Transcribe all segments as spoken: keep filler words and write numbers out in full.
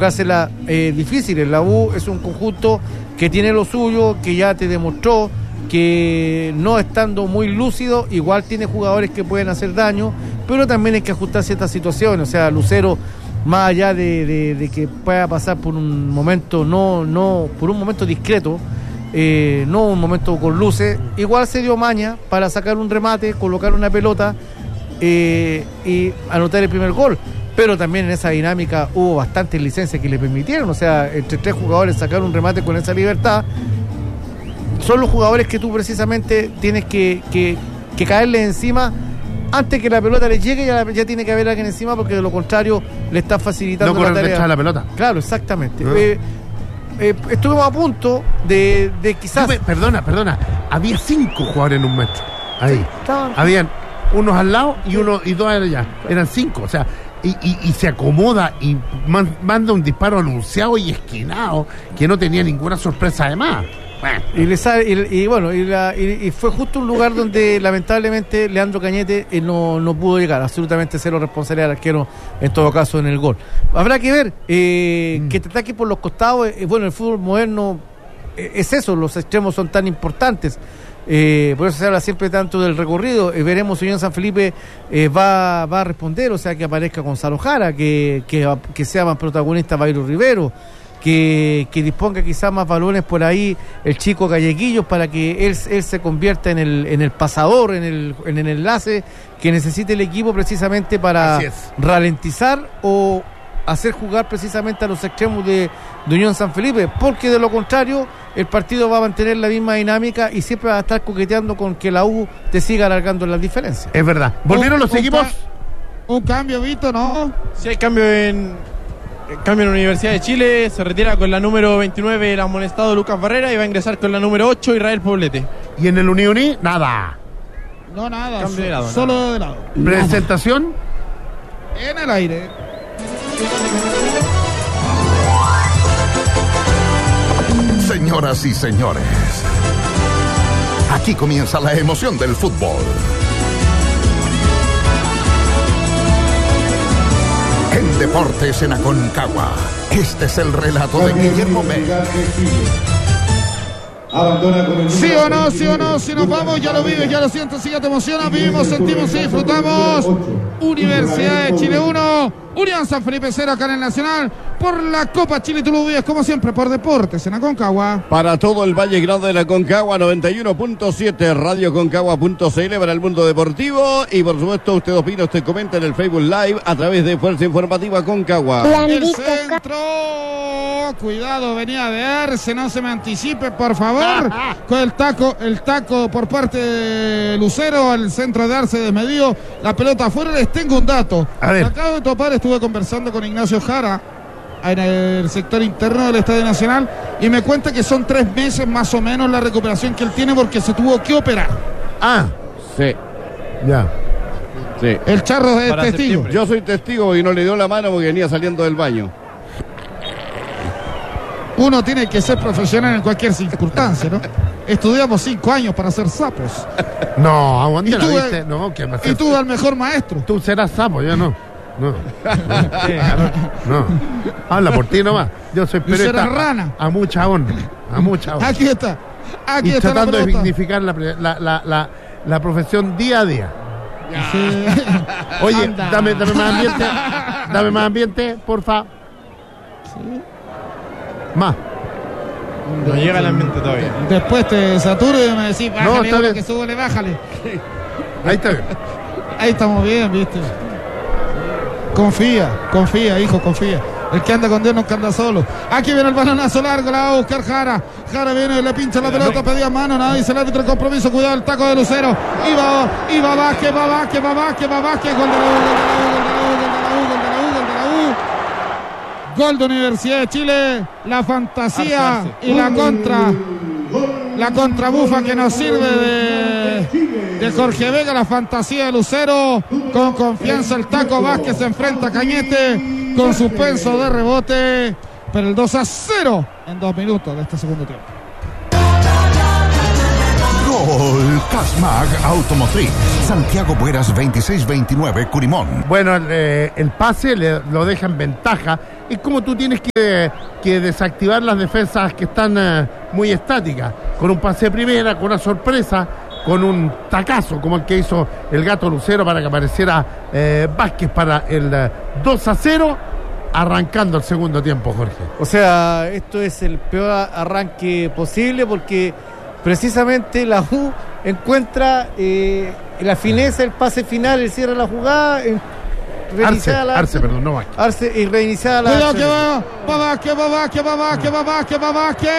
buscársela eh, difíciles. La U es un conjunto que tiene lo suyo, que ya te demostró que no estando muy lúcido, igual tiene jugadores que pueden hacer daño, pero también hay que ajustar ciertas situaciones. O sea, Lucero, más allá de, de, de que pueda pasar por un momento no, no, por un momento discreto, eh, no un momento con luces, igual se dio maña para sacar un remate, colocar una pelota eh, y anotar el primer gol. Pero también en esa dinámica hubo bastantes licencias que le permitieron. O sea, entre tres jugadores sacar un remate con esa libertad, son los jugadores que tú precisamente tienes que, que, que caerle encima antes que la pelota le llegue. Ya, ya tiene que haber alguien encima, porque de lo contrario le está facilitando no la tarea. No la pelota. Claro, exactamente. No. Eh, eh, estuvimos a punto de, de quizás... No, perdona, perdona. Había cinco jugadores en un metro. Ahí. Sí, estaban... Habían unos al lado y uno y dos allá. Eran cinco, o sea... Y, y, y se acomoda y man, manda un disparo anunciado y esquinado que no tenía ninguna sorpresa además. Bueno. Y, le sale, y, y bueno, y, la, y, y fue justo un lugar donde lamentablemente Leandro Cañete eh, no, no pudo llegar. Absolutamente cero responsabilidad del arquero, en todo caso, en el gol. Habrá que ver eh, mm. que te ataque por los costados. Eh, bueno, el fútbol moderno eh, es eso, los extremos son tan importantes. Eh, por eso se habla siempre tanto del recorrido. Eh, veremos si Unión San Felipe eh, va, va a responder, o sea, que aparezca Gonzalo Jara, que, que, que sea más protagonista Bayro Rivero, que, que disponga quizás más balones por ahí el chico Galleguillos, para que él, él se convierta en el, en el pasador, en el, en el enlace que necesite el equipo precisamente para ralentizar o hacer jugar precisamente a los extremos de, de Unión San Felipe, porque de lo contrario el partido va a mantener la misma dinámica y siempre va a estar coqueteando con que la U te siga alargando las diferencias. Es verdad. ¿Volvieron los equipos? Un, un cambio, Vito, ¿no? Sí, hay cambio en cambio en la Universidad de Chile. Se retira con la número veintinueve el amonestado Lucas Barrera y va a ingresar con la número ocho Israel Poblete. ¿Y en el Uniuní? Nada. No, nada. Cambio so, de lado, solo nada. de lado. ¿Presentación? En el aire. Señoras y señores, aquí comienza la emoción del fútbol. En Deportes en Aconcagua, este es el relato de Guillermo Mella. Sí o no, sí o no, si nos vamos, ya lo vives, ya lo sientes, si ya te emociona, vivimos, sentimos y disfrutamos. Universidad de Chile uno, Unión San Felipe cero acá en el Nacional, por la Copa Chile. Tú lo vives como siempre por Deportes en Aconcagua. Para todo el Valle Grande de la Aconcagua, noventa y uno punto siete, radio concagua punto c l para el mundo deportivo. Y por supuesto, usted opina, usted comenta en el Facebook Live a través de Fuerza Informativa Aconcagua. El centro, cuidado, venía de Arce, no se me anticipe, por favor. Con el taco, el taco por parte de Lucero al centro de Arce desmedido, la pelota afuera. Les tengo un dato. Acabo de topar, estuve conversando con Ignacio Jara en el sector interno del Estadio Nacional y me cuenta que son tres meses más o menos la recuperación que él tiene porque se tuvo que operar. Ah, sí. Ya. Sí. El Charro es Para testigo. septiembre. Yo soy testigo y no le dio la mano porque venía saliendo del baño. Uno tiene que ser profesional en cualquier circunstancia, ¿no? Estudiamos cinco años para ser sapos. No, aguanta, ¿Y tú, ¿la viste? No, que me Y tú al mejor maestro. Tú serás sapo, yo no. No. No. Habla por ti nomás. Yo soy Tú serás periodista rana. A, a mucha honra. A mucha honra. Aquí está. Aquí y está la tratando de pelota. dignificar la, la, la, la, la profesión día a día. Sí. Oye, Anda. dame, dame más ambiente. Dame más ambiente, porfa. Sí. Más. No llega el ambiente todavía. Después te saturo y me decís, bájale, No, está uno bien. que súbele, bájale. Ahí está bien. Ahí estamos bien, viste. Confía, confía, hijo, confía. El que anda con Dios nunca anda solo. Aquí viene el balonazo largo, la va a buscar Jara. Jara viene, le pincha la pelota, pedía mano, nada, dice el árbitro el compromiso, cuidado el taco de Lucero. Y va, y va Vázquez, va Vázquez, va Vázquez, va Vázquez, gol de la U, gol de la U, gol de la U, gol de la U, gol de la U. Gol de Universidad de Chile, la fantasía Arce, Arce. y la contra, la contrabufa que nos sirve de, de Jorge Vega, la fantasía de Lucero, con confianza el taco Vázquez se enfrenta a Cañete, con suspenso de rebote, pero el dos a cero en dos minutos de este segundo tiempo. Gol. Gol. Casmag Automotriz. Santiago Bueras veintiséis veintinueve, Curimón. Bueno, el, eh, el pase le, lo deja en ventaja. Es como tú tienes que, que desactivar las defensas que están eh, muy estáticas. Con un pase de primera, con una sorpresa, con un tacazo como el que hizo el Gato Lucero para que apareciera eh, Vázquez para el eh, dos a cero, arrancando el segundo tiempo, Jorge. O sea, esto es el peor arranque posible porque precisamente la U encuentra eh, la fineza, el pase final, el cierre de la jugada, eh, Arce, la Arce, perdón, no Vázquez. Arce y reiniciada la Cuidado que va, va Vázquez, va Vázquez, va Vázquez, va Vázquez, va Vázquez.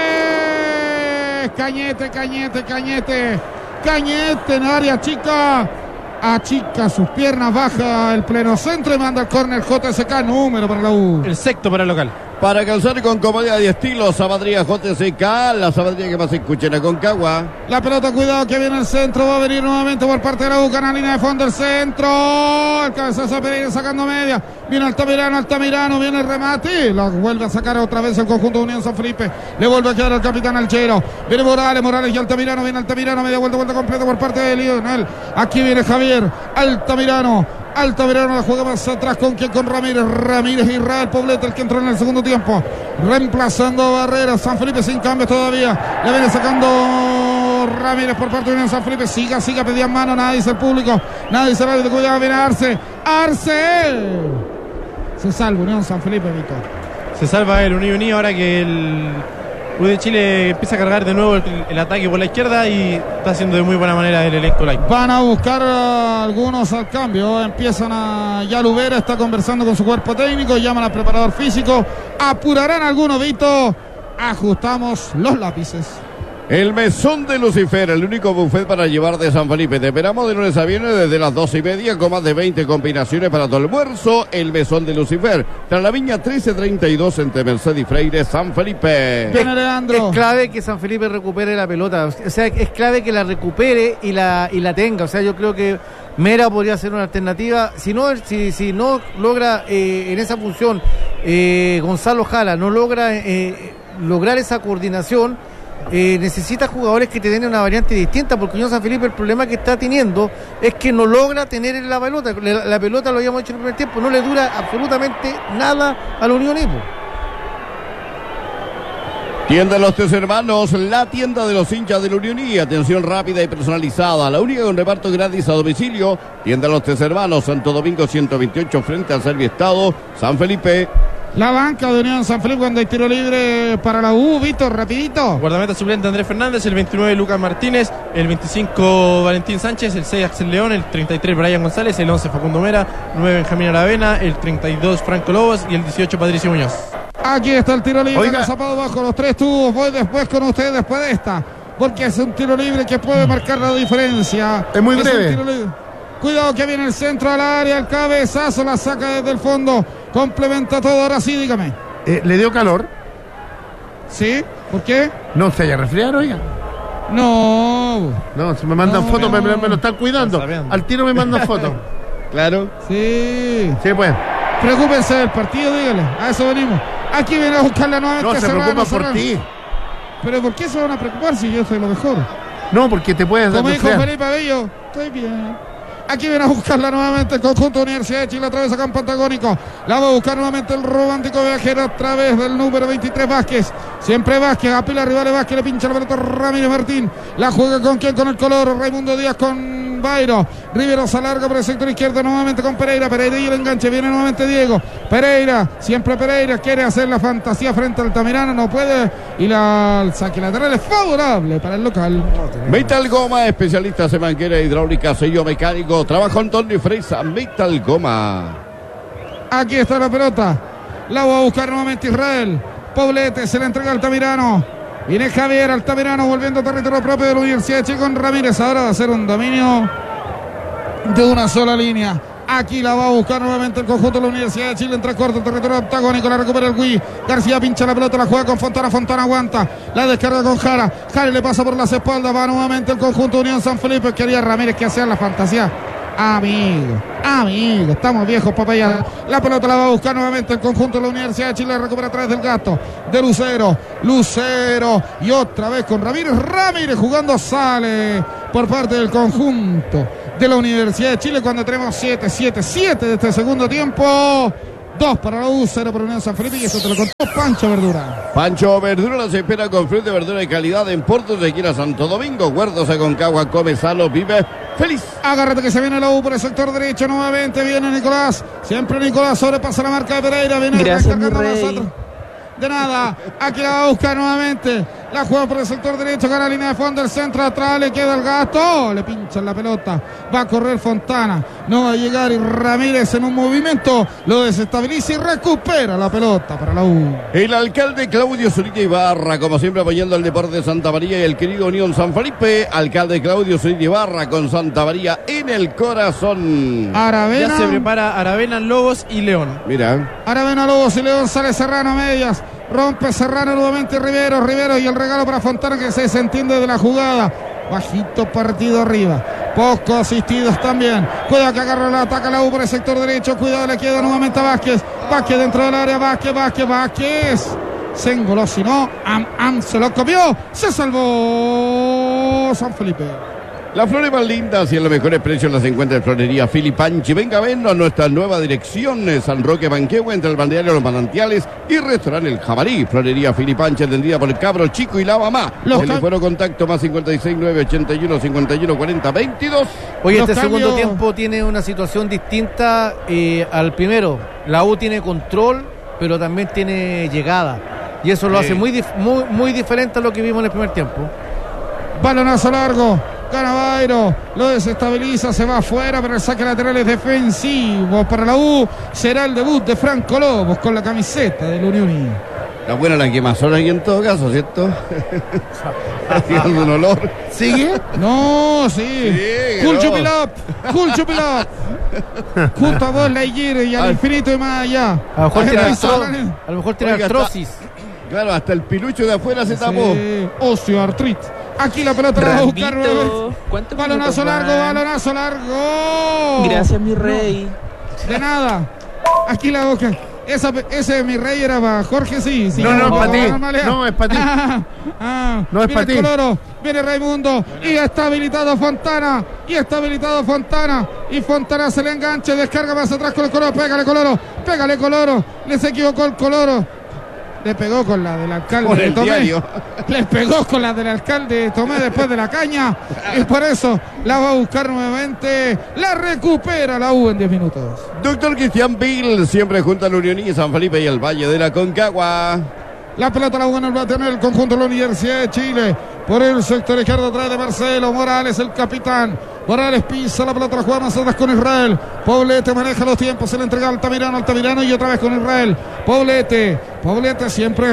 Cañete, Cañete, Cañete, Cañete en área chica. Achica sus piernas, baja el pleno centro y manda el córner. J S K, número para la U. El sexto para el local. Para calzar con comodidad y estilo, Sabadría J S K, la Sabadría que más se escucha en Aconcagua. La pelota, cuidado que viene el centro, va a venir nuevamente por parte de la U, en línea de fondo el centro, el cabezazo de Pereira sacando media, viene Altamirano, Altamirano, viene el remate, la vuelve a sacar otra vez el conjunto de Unión San Felipe, le vuelve a quedar al capitán Alchero, viene Morales, Morales y Altamirano, viene Altamirano, media vuelta, vuelta completa por parte de Lionel, aquí viene Javier, Altamirano, Altamirano la juega más atrás con quien con Ramírez, Ramírez Israel Poblete, el que entró en el segundo tiempo, reemplazando a Barrera, San Felipe sin cambios todavía, le viene sacando Ramírez por parte de Unión San Felipe, siga, siga, pedía mano, nada dice el público, nada dice el árbitro, cuidado, viene Arce, Arce, se salva Unión San Felipe, Víctor. Se salva el Unión Unido ahora que el U de Chile empieza a cargar de nuevo el, el ataque por la izquierda y está haciendo de muy buena manera el elenco laico. Van a buscar uh, algunos al cambio, empiezan a... Ya Lubera está conversando con su cuerpo técnico, llaman al preparador físico, apurarán algunos, Vito, ajustamos los lápices. El mesón de Lucifer, el único buffet para llevar de San Felipe. Te esperamos de lunes a viernes desde las doce y media con más de veinte combinaciones para tu almuerzo. El mesón de Lucifer, tras la Viña trece treinta y dos entre Merced y Freire, San Felipe. Viene Leandro. Es clave que San Felipe recupere la pelota, o sea, es clave que la recupere y la y la tenga. O sea, yo creo que Mera podría ser una alternativa. Si no, si, si no logra eh, en esa función eh, Gonzalo Jala, no logra eh, lograr esa coordinación, Eh, necesita jugadores que te den una variante distinta, porque Unión San Felipe el problema que está teniendo es que no logra tener la pelota. La, la pelota, lo habíamos hecho en el primer tiempo, no le dura absolutamente nada a la Unión Ipo. Tienda Los Tres Hermanos, la tienda de los hinchas de la Unión y atención rápida y personalizada, la única con reparto gratis a domicilio. Tienda Los Tres Hermanos, Santo Domingo ciento veintiocho frente al Serviestado, San Felipe. La banca de Unión San Felipe cuando hay tiro libre para la U, Víctor, rapidito. Guardameta suplente Andrés Fernández, el veintinueve Lucas Martínez, el veinticinco Valentín Sánchez, el seis Axel León, el treinta y tres Brian González, el once Facundo Mera, nueve Benjamín Aravena, el treinta y dos Franco Lobos y el dieciocho Patricio Muñoz. Aquí está el tiro libre, Oiga. zapado bajo los tres tubos. Voy después con ustedes después de esta, porque es un tiro libre que puede marcar la diferencia. Es muy breve. un tiro libre. Cuidado que viene el centro al área, el cabezazo la saca desde el fondo, complementa todo. Ahora sí, dígame. Eh, ¿Le dio calor? ¿Sí? ¿Por qué? No se haya resfriado, oiga. No. No, si me mandan No, fotos, no. me, me lo están cuidando. Está sabiendo. Al tiro me mandan fotos. Claro. Sí. Sí, pues. Preocúpense del partido, dígale. A eso venimos. Aquí viene a buscarla nuevamente. No, se Serrano, preocupa por Serrano. ti. Pero ¿por qué se van a preocupar si yo soy lo mejor? No, porque te puedes Como dijo resfriar. Felipe Bello, estoy bien. Aquí viene a buscarla nuevamente el conjunto de Universidad de Chile a través de campo antagónico. La va a buscar nuevamente el romántico viajero a través del número veintitrés Vázquez. Siempre Vázquez, apila rivales Vázquez, le pincha la pelota Ramírez Martín. La juega con quién, con el color. Raimundo Díaz con Bairo. Rivero se alarga por el sector izquierdo nuevamente con Pereira. Pereira y el enganche. Viene nuevamente Diego. Pereira, siempre Pereira quiere hacer la fantasía frente al Altamirano, no puede. Y la el saque lateral es favorable para el local. Metal Goma, especialistas en manguera hidráulica, sello mecánico. Trabajo Antonio Freisa, Metal Goma. Aquí está la pelota. La va a buscar nuevamente Israel. Poblete se la entrega al Altamirano. Viene Javier Altamirano volviendo a territorio propio de la Universidad de Chile con Ramírez. Ahora va a ser un dominio de una sola línea. Aquí la va a buscar nuevamente el conjunto de la Universidad de Chile. Entra corto, territorio octagónico, la recupera el Gui. García pincha la pelota, la juega con Fontana. Fontana aguanta, la descarga con Jara. Jara le pasa por las espaldas, va nuevamente el conjunto de Unión San Felipe. Quería Ramírez que hacía la fantasía. Amigo, amigo, estamos viejos, papaya. La pelota la va a buscar nuevamente el conjunto de la Universidad de Chile. Recupera a través del gasto de Lucero. Lucero y otra vez con Ramírez. Ramírez jugando, sale por parte del conjunto de la Universidad de Chile cuando tenemos siete, siete, siete de este segundo tiempo. Dos para la U, cero para Unión San Felipe, y esto te lo contó Pancho Verdura. Pancho Verdura los espera con fruta y verdura de calidad en Porto de Esquina Santo Domingo. Huertos Aconcagua, come sano, vive feliz. Agárrate que se viene la U por el sector derecho nuevamente. Viene Nicolás. Siempre Nicolás sobrepasa la marca de Pereira. Viene recargando a nosotros. De nada, aquí la va a buscar nuevamente. La juega por el sector derecho, gana la línea de fondo, el centro atrás, le queda el gasto, le pinchan la pelota, va a correr Fontana, no va a llegar y Ramírez en un movimiento lo desestabiliza y recupera la pelota para la U. El alcalde Claudio Zurita Ibarra, como siempre apoyando al Deporte de Santa María y el querido Unión San Felipe. Alcalde Claudio Zurita Ibarra con Santa María en el corazón. Aravena. Ya se prepara Aravena, Lobos y León. Mira. Aravena, Lobos y León, sale Serrano a medias. Rompe Serrano nuevamente Rivero, Rivero y el regalo para Fontana que se desentiende de la jugada. Bajito partido arriba. Poco asistidos también. Cuidado que agarra la ataca la U por el sector derecho. Cuidado, le queda nuevamente a Vázquez. Vázquez dentro del área. Vázquez, Vázquez, Vázquez. Se engolosinó. Am, am, se lo comió. Se salvó San Felipe. Las flores más lindas y a los mejores precios las encuentra en Florería Filipanchi. Venga a vernos a nuestra nueva dirección, San Roque Banquehue, entre el balneario Los Manantiales y Restaurante El Jabarí. Florería Filipanchi, atendida por el cabro chico y la mamá. Los teléfono contacto más cincuenta y seis, nueve ochenta y uno, cincuenta y uno, cuarenta, veintidós. Oye, Los este cambios... segundo tiempo tiene una situación distinta eh, al primero. La U tiene control, pero también tiene llegada. Y eso lo Sí. hace muy, dif- muy, muy diferente a lo que vimos en el primer tiempo. Balonazo largo. Gana Bairo, lo desestabiliza, se va afuera, pero el saque lateral es defensivo para la U. Será el debut de Franco Lobos con la camiseta del Unión. La buena la quemazón ahí en todo caso, ¿cierto? Haciendo un olor. ¿Sigue? No, sí. Sí, Cool no. Chupilop, Cool Chupilop. Junto a vos, Lightyear, y al Ay. infinito y más allá. A lo mejor tiene, Ahí artro- está. a lo mejor tiene Oiga, artrosis. Claro, hasta el pilucho de afuera se tapó. Sí, osteoartritis. Aquí la pelota la va a buscar nuevamente. Rambito, ¿cuántos Balonazo minutos largo, van? balonazo largo. Gracias, mi rey. De nada. Aquí la boca. Esa, ese de mi rey era para Jorge, sí. sí No, no, como es pa' ti. normalidad. No, es pa' ti. Ah, ah. No, es Viene pa' ti. Coloro, viene Raimundo y está habilitado Fontana. Y está habilitado Fontana. Y Fontana se le engancha, descarga más atrás con el Coloro. Pégale, Coloro. Pégale, Coloro. Les equivocó el Coloro. Le pegó con la del alcalde Con de el Tomé. diario. Le pegó con la del alcalde de Tomé después de la caña. Y por eso la va a buscar nuevamente. La recupera la U en diez minutos. Doctor Cristian Bill, siempre junto a la Unión y San Felipe y el Valle de la Concagua. La pelota la va a tener el conjunto de la Universidad de Chile. Por el sector izquierdo atrás de Marcelo Morales, el capitán. Morales pisa la pelota, la juega más atrás con Israel. Poblete maneja los tiempos, se le entrega a Altamirano, Altamirano y otra vez con Israel. Poblete, Poblete siempre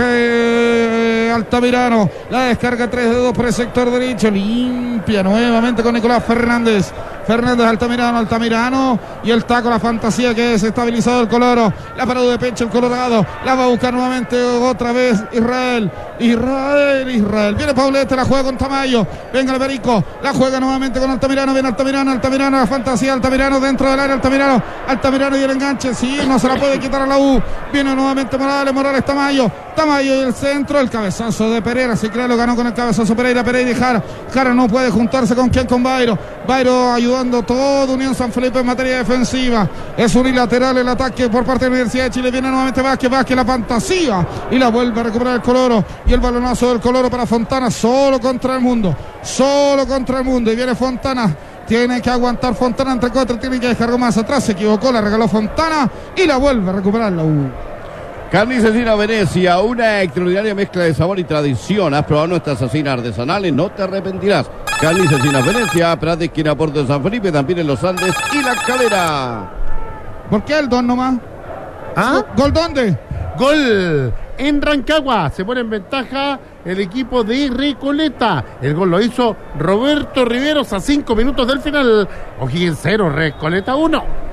eh, Altamirano. La descarga tres de dos por el sector derecho. Limpia nuevamente con Nicolás Fernández. Fernández, Altamirano, Altamirano. Y el taco, la fantasía que es estabilizado el Coloro. La parada de pecho el Colorado. La va a buscar nuevamente otra vez Israel. Israel, Israel. Viene Poblete, la juega con Tamayo. Venga el Perico. La juega nuevamente con Altamirano. Viene Altamirano, Altamirano, la fantasía. Altamirano dentro del área. Altamirano, Altamirano y el enganche. Sí, no se la puede quitar a la U. Viene nuevamente Morales, Morales, Tamayo. Tamayo y el centro. El cabezazo de Pereira. Sí, claro, ganó con el cabezazo Pereira. Pereira y Jara. Jara no puede juntarse con quién, con Bairo. Bairo ayudando todo Unión San Felipe en materia defensiva. Es unilateral el ataque por parte de la Universidad de Chile. Viene nuevamente Vázquez, Vázquez, la fantasía. Y la vuelve a recuperar el Coloro. Y el balonazo del Coloro para Fontana. Solo contra el mundo. Solo contra el mundo. Y viene Fontana. Tiene que aguantar Fontana entre cuatro. Tiene que descargar más atrás. Se equivocó. La regaló Fontana. Y la vuelve a recuperar la U. Carnicesina Venecia, una extraordinaria mezcla de sabor y tradición. Has probado nuestras asesinas artesanales, no te arrepentirás. Carnicesina Venecia, Prat de esquina Puerto de San Felipe, también en los Andes y La Calera. ¿Por qué el don nomás? ¿Ah? ¿Gol dónde? Gol en Rancagua. Se pone en ventaja el equipo de Recoleta. El gol lo hizo Roberto Riveros a cinco minutos del final. O'Higgins cero, Recoleta uno.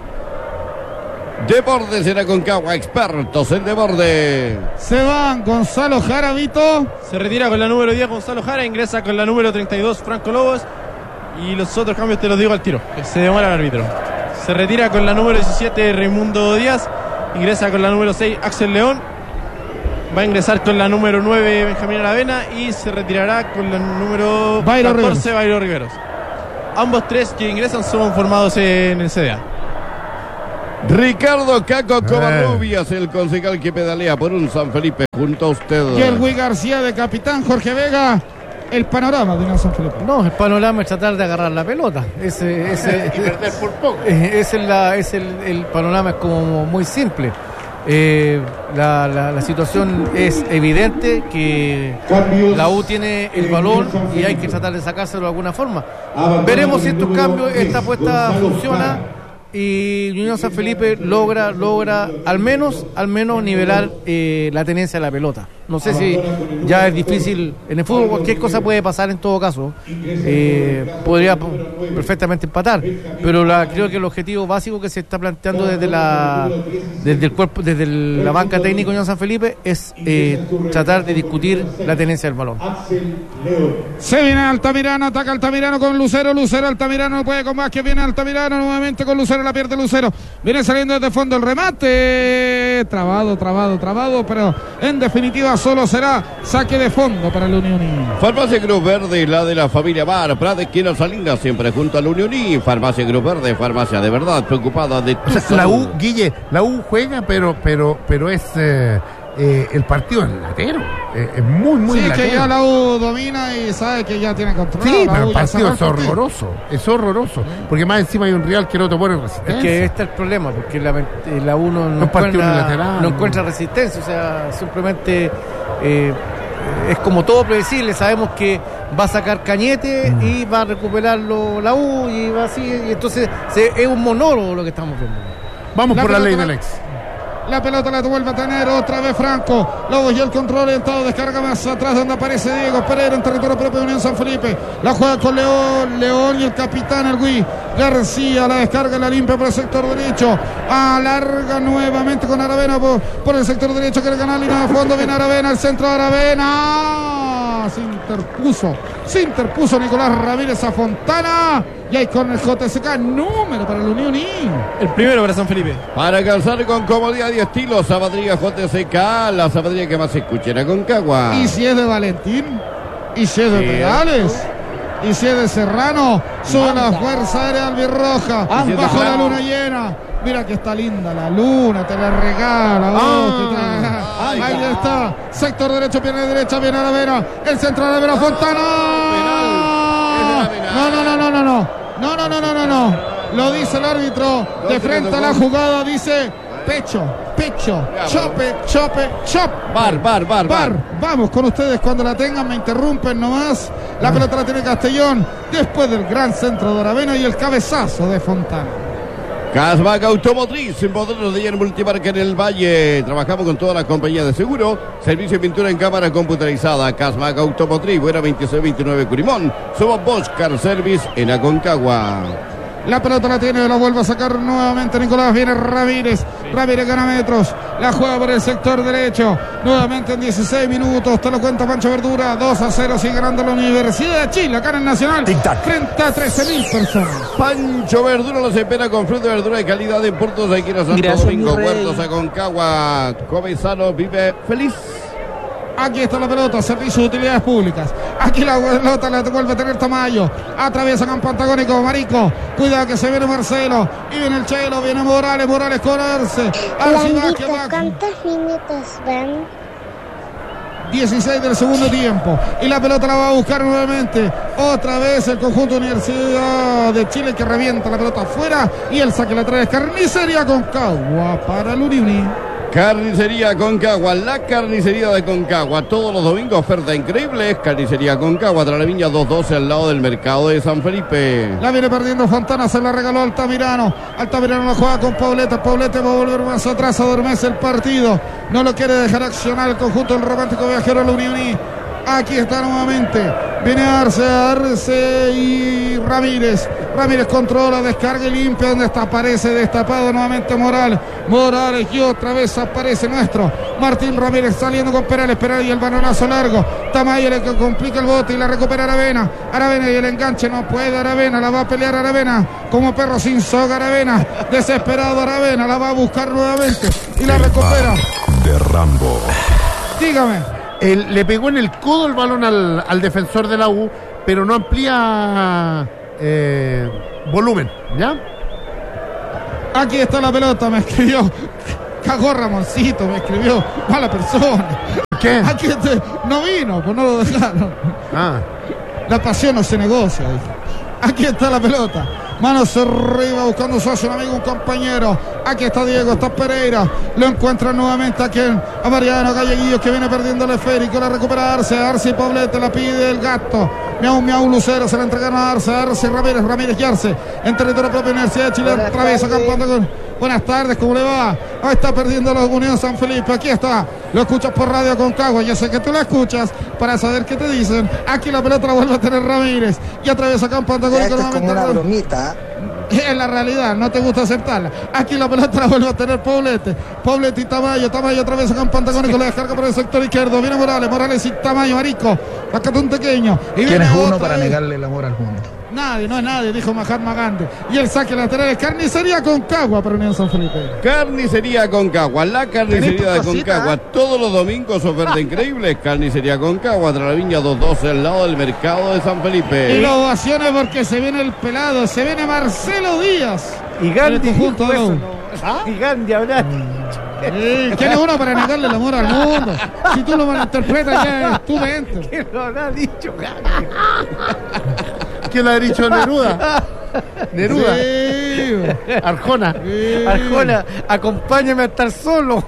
Deportes en Aconcagua, expertos en deporte. Se van Gonzalo Jaravito. Se retira con la número diez Gonzalo Jara, ingresa con la número treinta y dos Franco Lobos. Y los otros cambios te los digo al tiro, que se demora el árbitro. Se retira con la número diecisiete Raimundo Díaz, ingresa con la número seis Axel León, va a ingresar con la número nueve Benjamín Aravena y se retirará con la número Bayro catorce Bayro Riveros. Ambos tres que ingresan son formados en el C D A. Ricardo Caco Covarrubias, el concejal que pedalea por un San Felipe junto a usted. Y el Gui García de capitán, Jorge Vega. El panorama de una San Felipe. No, el panorama es tratar de agarrar la pelota. Ese, ese, y perder por poco. Es, es, la, es el, el panorama es como muy simple. Eh, la, la, la situación es evidente que la U tiene el balón y hay que tratar de sacárselo de alguna forma. Veremos si estos cambios, esta apuesta funciona y Unión San Felipe logra logra al menos al menos nivelar eh, la tenencia de la pelota. No sé si ya es difícil en el fútbol, cualquier cosa puede pasar en todo caso. Eh, podría perfectamente empatar, pero la, creo que el objetivo básico que se está planteando desde la desde el cuerpo, desde el, la banca técnica de Unión San Felipe es eh, tratar de discutir la tenencia del balón. Se viene Altamirano, ataca Altamirano con Lucero, Lucero Altamirano no puede con más, que viene Altamirano nuevamente con Lucero, la pierde Lucero, viene saliendo desde fondo el remate, trabado, trabado, trabado, pero en definitiva solo será saque de fondo para el Unión. Farmacia Cruz Verde, la de la familia Bar, Prada, esquina Salinas, siempre junto al Unión. Farmacia Cruz Verde, farmacia de verdad, preocupada de tu o sea, salud. la U, Guille, la U juega, pero pero pero es eh, eh, el partido es latero, eh, es muy muy sí, latero. que ya la U domina y sabe que ya tiene control. Sí, la pero U el ya partido es sabe el partido. horroroso, es horroroso, porque más encima hay un rival que no te pone resistencia. Es que este es el problema, porque la, la U no, no, Un partido encuentra, unilateral, no ¿no? encuentra resistencia, o sea, simplemente eh, es como todo predecible, sabemos que va a sacar Cañete mm. y va a recuperarlo la U y va así, y entonces se, es un monólogo lo que estamos viendo. Vamos La por la ley pelota- del ex. La pelota la vuelve a tener otra vez Franco. Lobos y el control orientado. Descarga más atrás donde aparece Diego Pereira en territorio propio de Unión San Felipe. La juega con León. León y el capitán, el Gui García. La descarga, la limpia por el sector derecho. Alarga nuevamente con Aravena por, por el sector derecho. Quiere ganar línea de fondo. Viene Aravena. El centro de Aravena. Se interpuso. Se interpuso Nicolás Ramírez a Fontana. Y ahí con el J S K. Número para el Unión. El primero para San Felipe. Para calzar con comodidad y estilo, Zapadría J S K, la zapadría que más se escucha en Aconcagua. Y si es de Valentín, y si es de Sí. Pedales, y si es de Serrano, sube la fuerza aérea albirroja, Y si es de bajo la Serrano. luna llena. Mira que está linda la luna, te la regala. vos, te trae- Ay, Ahí ah. está, sector derecho, viene derecha, viene Aravena, el centro de Aravena, Fontana. penal. Es de No, no, no, no, no, no, no, no, no, no, no, no. Lo dice el árbitro de frente a la jugada, dice pecho, pecho, chope, chope, chop. Bar, bar, bar, Bar, bar. vamos con ustedes cuando la tengan, me interrumpen nomás. La pelota la tiene Castellón después del gran centro de Aravena y el cabezazo de Fontana. Casmac Automotriz, modelos de lleno multimarca en el Valle. Trabajamos con todas las compañías de seguro. Servicio de pintura en cámara computarizada. Casmac Automotriz, Buena veintiséis veintinueve Curimón. Somos Bosch Car Service en Aconcagua. La pelota la tiene, la vuelve a sacar nuevamente Nicolás. Viene Ramírez. Ramírez gana metros. La juega por el sector derecho. Nuevamente en dieciséis minutos. Te lo cuenta Pancho Verdura. dos a cero sigue ganando la Universidad de Chile. Acá en el Nacional. Frente a trece mil personas. Pancho Verdura los espera con fruta y verdura de calidad en Puerto Sequera, Santo Gracias, Domingo, mi rey. Puertos Aconcagua. Comenzano vive feliz. Aquí está la pelota, servicio de utilidades públicas. Aquí la pelota la vuelve a tener Tamayo. Atraviesa campo antagónico, Marico. Cuidado que se viene Marcelo. Y viene el Chelo, viene Morales, Morales con Arce. Arce va, que Blandito, va. ¿cuántos minutos van? dieciséis del segundo tiempo. Y la pelota la va a buscar nuevamente. Otra vez el conjunto Universidad de Chile que revienta la pelota afuera. Y el saque la trae Carnicería Aconcagua para el Unión. Carnicería Aconcagua, la carnicería de Aconcagua. Todos los domingos oferta increíble. Carnicería Aconcagua, tras la viña dos doce al lado del mercado de San Felipe. La viene perdiendo Fontana, se la regaló Altamirano. Altamirano la juega con Pauleta. Pauleta va a volver más atrás, adormece el partido. No lo quiere dejar accionar el conjunto del romántico viajero de la Unión. Aquí está nuevamente. Viene Arce, Arce y Ramírez. Ramírez controla, descarga y limpia. Donde está, aparece destapado nuevamente Morales. Morales y otra vez aparece nuestro Martín Ramírez saliendo con Perales. Perales y el balonazo largo. Tamayo le complica el bote y la recupera Aravena. Aravena y el enganche no puede. Aravena la va a pelear Aravena como perro sin soga. Aravena desesperado. Aravena la va a buscar nuevamente y la recupera. De Rambo. Dígame. El, le pegó en el codo el balón al, al defensor de la U, pero no amplía eh, volumen, ¿ya? Aquí está la pelota, me escribió. Cagó Ramoncito, me escribió. Mala persona. ¿Qué? Aquí este, no vino, pues no lo dejaron. Ah. La pasión no se negocia. Dice. Aquí está la pelota. Manos arriba buscando su un amigo, un compañero. Aquí está Diego, está Pereira. Lo encuentra nuevamente a quien. A Mariano Galleguillos que viene perdiendo el esférico. La recupera Arce. Arce y Poblete la pide el gato. Miau, miau, Lucero. Se la entregaron a Arce. Arce, Ramírez, Ramírez y Arce. En territorio propio, Universidad de Chile. Atraviesa campando con. Buenas tardes, ¿cómo le va? Ahí está perdiendo la Unión San Felipe. Aquí está. Lo escuchas por Radio Concagua. Yo sé que tú lo escuchas para saber qué te dicen. Aquí la pelota la vuelve a tener Ramírez. Y atraviesa campo antagónico nuevamente. Una bromita. Es la realidad, no te gusta aceptarla. Aquí la pelota la vuelve a tener Poblete. Poblete y Tamayo. Tamayo otra vez a campo antagónico. Le descarga por el sector izquierdo. Viene Morales. Morales y Tamayo. Marico. Acá un pequeño. Y ¿Quién es uno para negarle el amor al mundo? Nadie, no es nadie, dijo Mahatma Gandhi. Y el saque lateral es Carnicería Concagua para Unión San Felipe. Carnicería Concagua, la carnicería de Concagua. Todos los domingos oferta increíble. Carnicería Concagua, tras la Viña doscientos doce, al lado del mercado de San Felipe. Y las ovaciones porque se viene el pelado, se viene Marcelo Díaz. Y Gandhi junto a eso, no. ¿Ah? Y Gandhi hablar. Sí, ¿quién es uno para negarle el amor al mundo? Si tú lo malinterpretas ya es tu mente. ¿Qué lo habrá dicho Gandhi? ¿Quién lo ha dicho Neruda? Neruda. Sí. Arjona. Sí. Arjona, acompáñame a estar solo.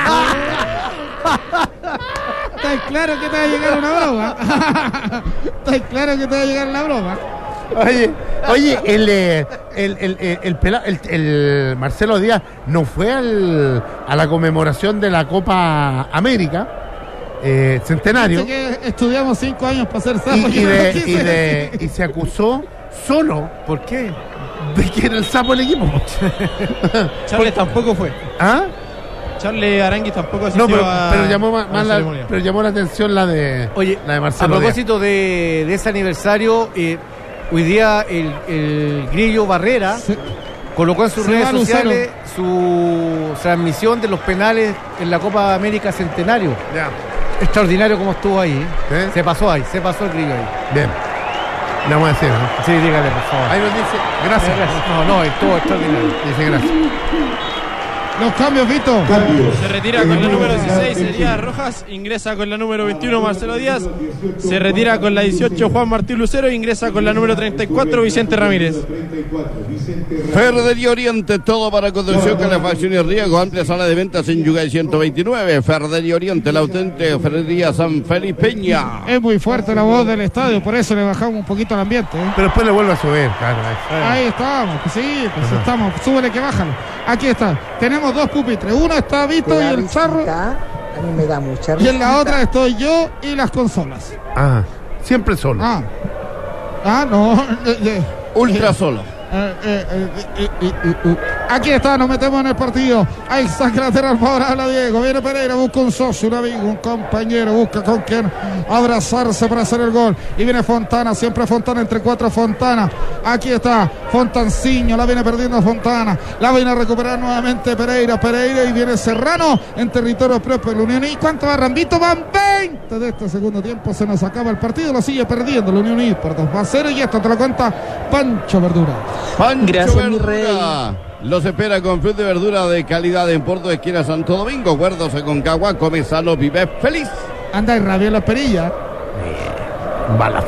Está claro que te va a llegar una broma. Está claro que te va a llegar la broma. Oye, oye, el, eh, el, el, el, el, pela- el- el Marcelo Díaz no fue al, a la conmemoración de la Copa América, eh, centenario, Dice que estudiamos cinco años para ser y, sapos. y, de- y, de- y se acusó solo ¿Por qué? de que era el sapo del equipo. Charles tampoco fue. ¿Ah? Charles Aranguis tampoco asistió No, pero, a, pero llamó más, a más la, ceremonia. pero llamó la atención la de, Oye, la de a Marcelo Díaz. propósito de, de ese aniversario, eh, hoy día el, el Grillo Barrera Se- colocó en sus Se redes va Lucero. sociales su transmisión de los penales en la Copa América Centenario. Ya. Extraordinario como estuvo ahí. ¿eh? ¿Eh? Se pasó ahí, se pasó el Grillo ahí. Bien. Le vamos a decir, ¿no? Sí, dígale, por favor. Ahí nos dice, gracias. No, no, estuvo extraordinario. Dice gracias. Los cambios, Vito. Se retira con la número dieciséis Elías Rojas, ingresa con la número veintiuno Marcelo Díaz, se retira con la dieciocho Juan Martín Lucero, ingresa con la número treinta y cuatro Vicente Ramírez. Ferrería Oriente, todo para construcción, calefacción y riego. Amplia sala de ventas en Yugay ciento veintinueve. Ferrería Oriente, la auténtica Ferrería San Felipeña. Es muy fuerte la voz del estadio, por eso le bajamos un poquito el ambiente. ¿eh? Pero después le vuelve a subir, claro. ahí. Ahí estamos, pues sí, pues estamos. Súbele que bájalo. Aquí está. Tenemos dos pupitres. Uno está Vito y el Charro. A mí me da mucha Y en la risita. otra estoy yo y las consolas. Ah, siempre solo. Ah, ah no. eh, eh, Ultra solo. eh, eh, eh, eh, eh, eh, eh. Aquí está, nos metemos en el partido. Ahí saca lateral favorable a Diego. Viene Pereira, busca un socio, un amigo, un compañero, busca con quien abrazarse para hacer el gol. Y viene Fontana, siempre Fontana entre cuatro Fontana. Aquí está Fontanciño, la viene perdiendo Fontana. La viene a recuperar nuevamente Pereira, Pereira y viene Serrano en territorio propio de la Unión. ¿Y cuánto va Rambito? Van veinte de este segundo tiempo. Se nos acaba el partido, lo sigue perdiendo la Unión por dos a cero. Y esto te lo cuenta Pancho Verdura. Pancho Gracias, mi Verdura. Los espera con fruta y verdura de calidad en Puerto de Esquina Santo Domingo. Huertos en Concagua, come sano, vive feliz. Anda y rabia la perilla. Balazo.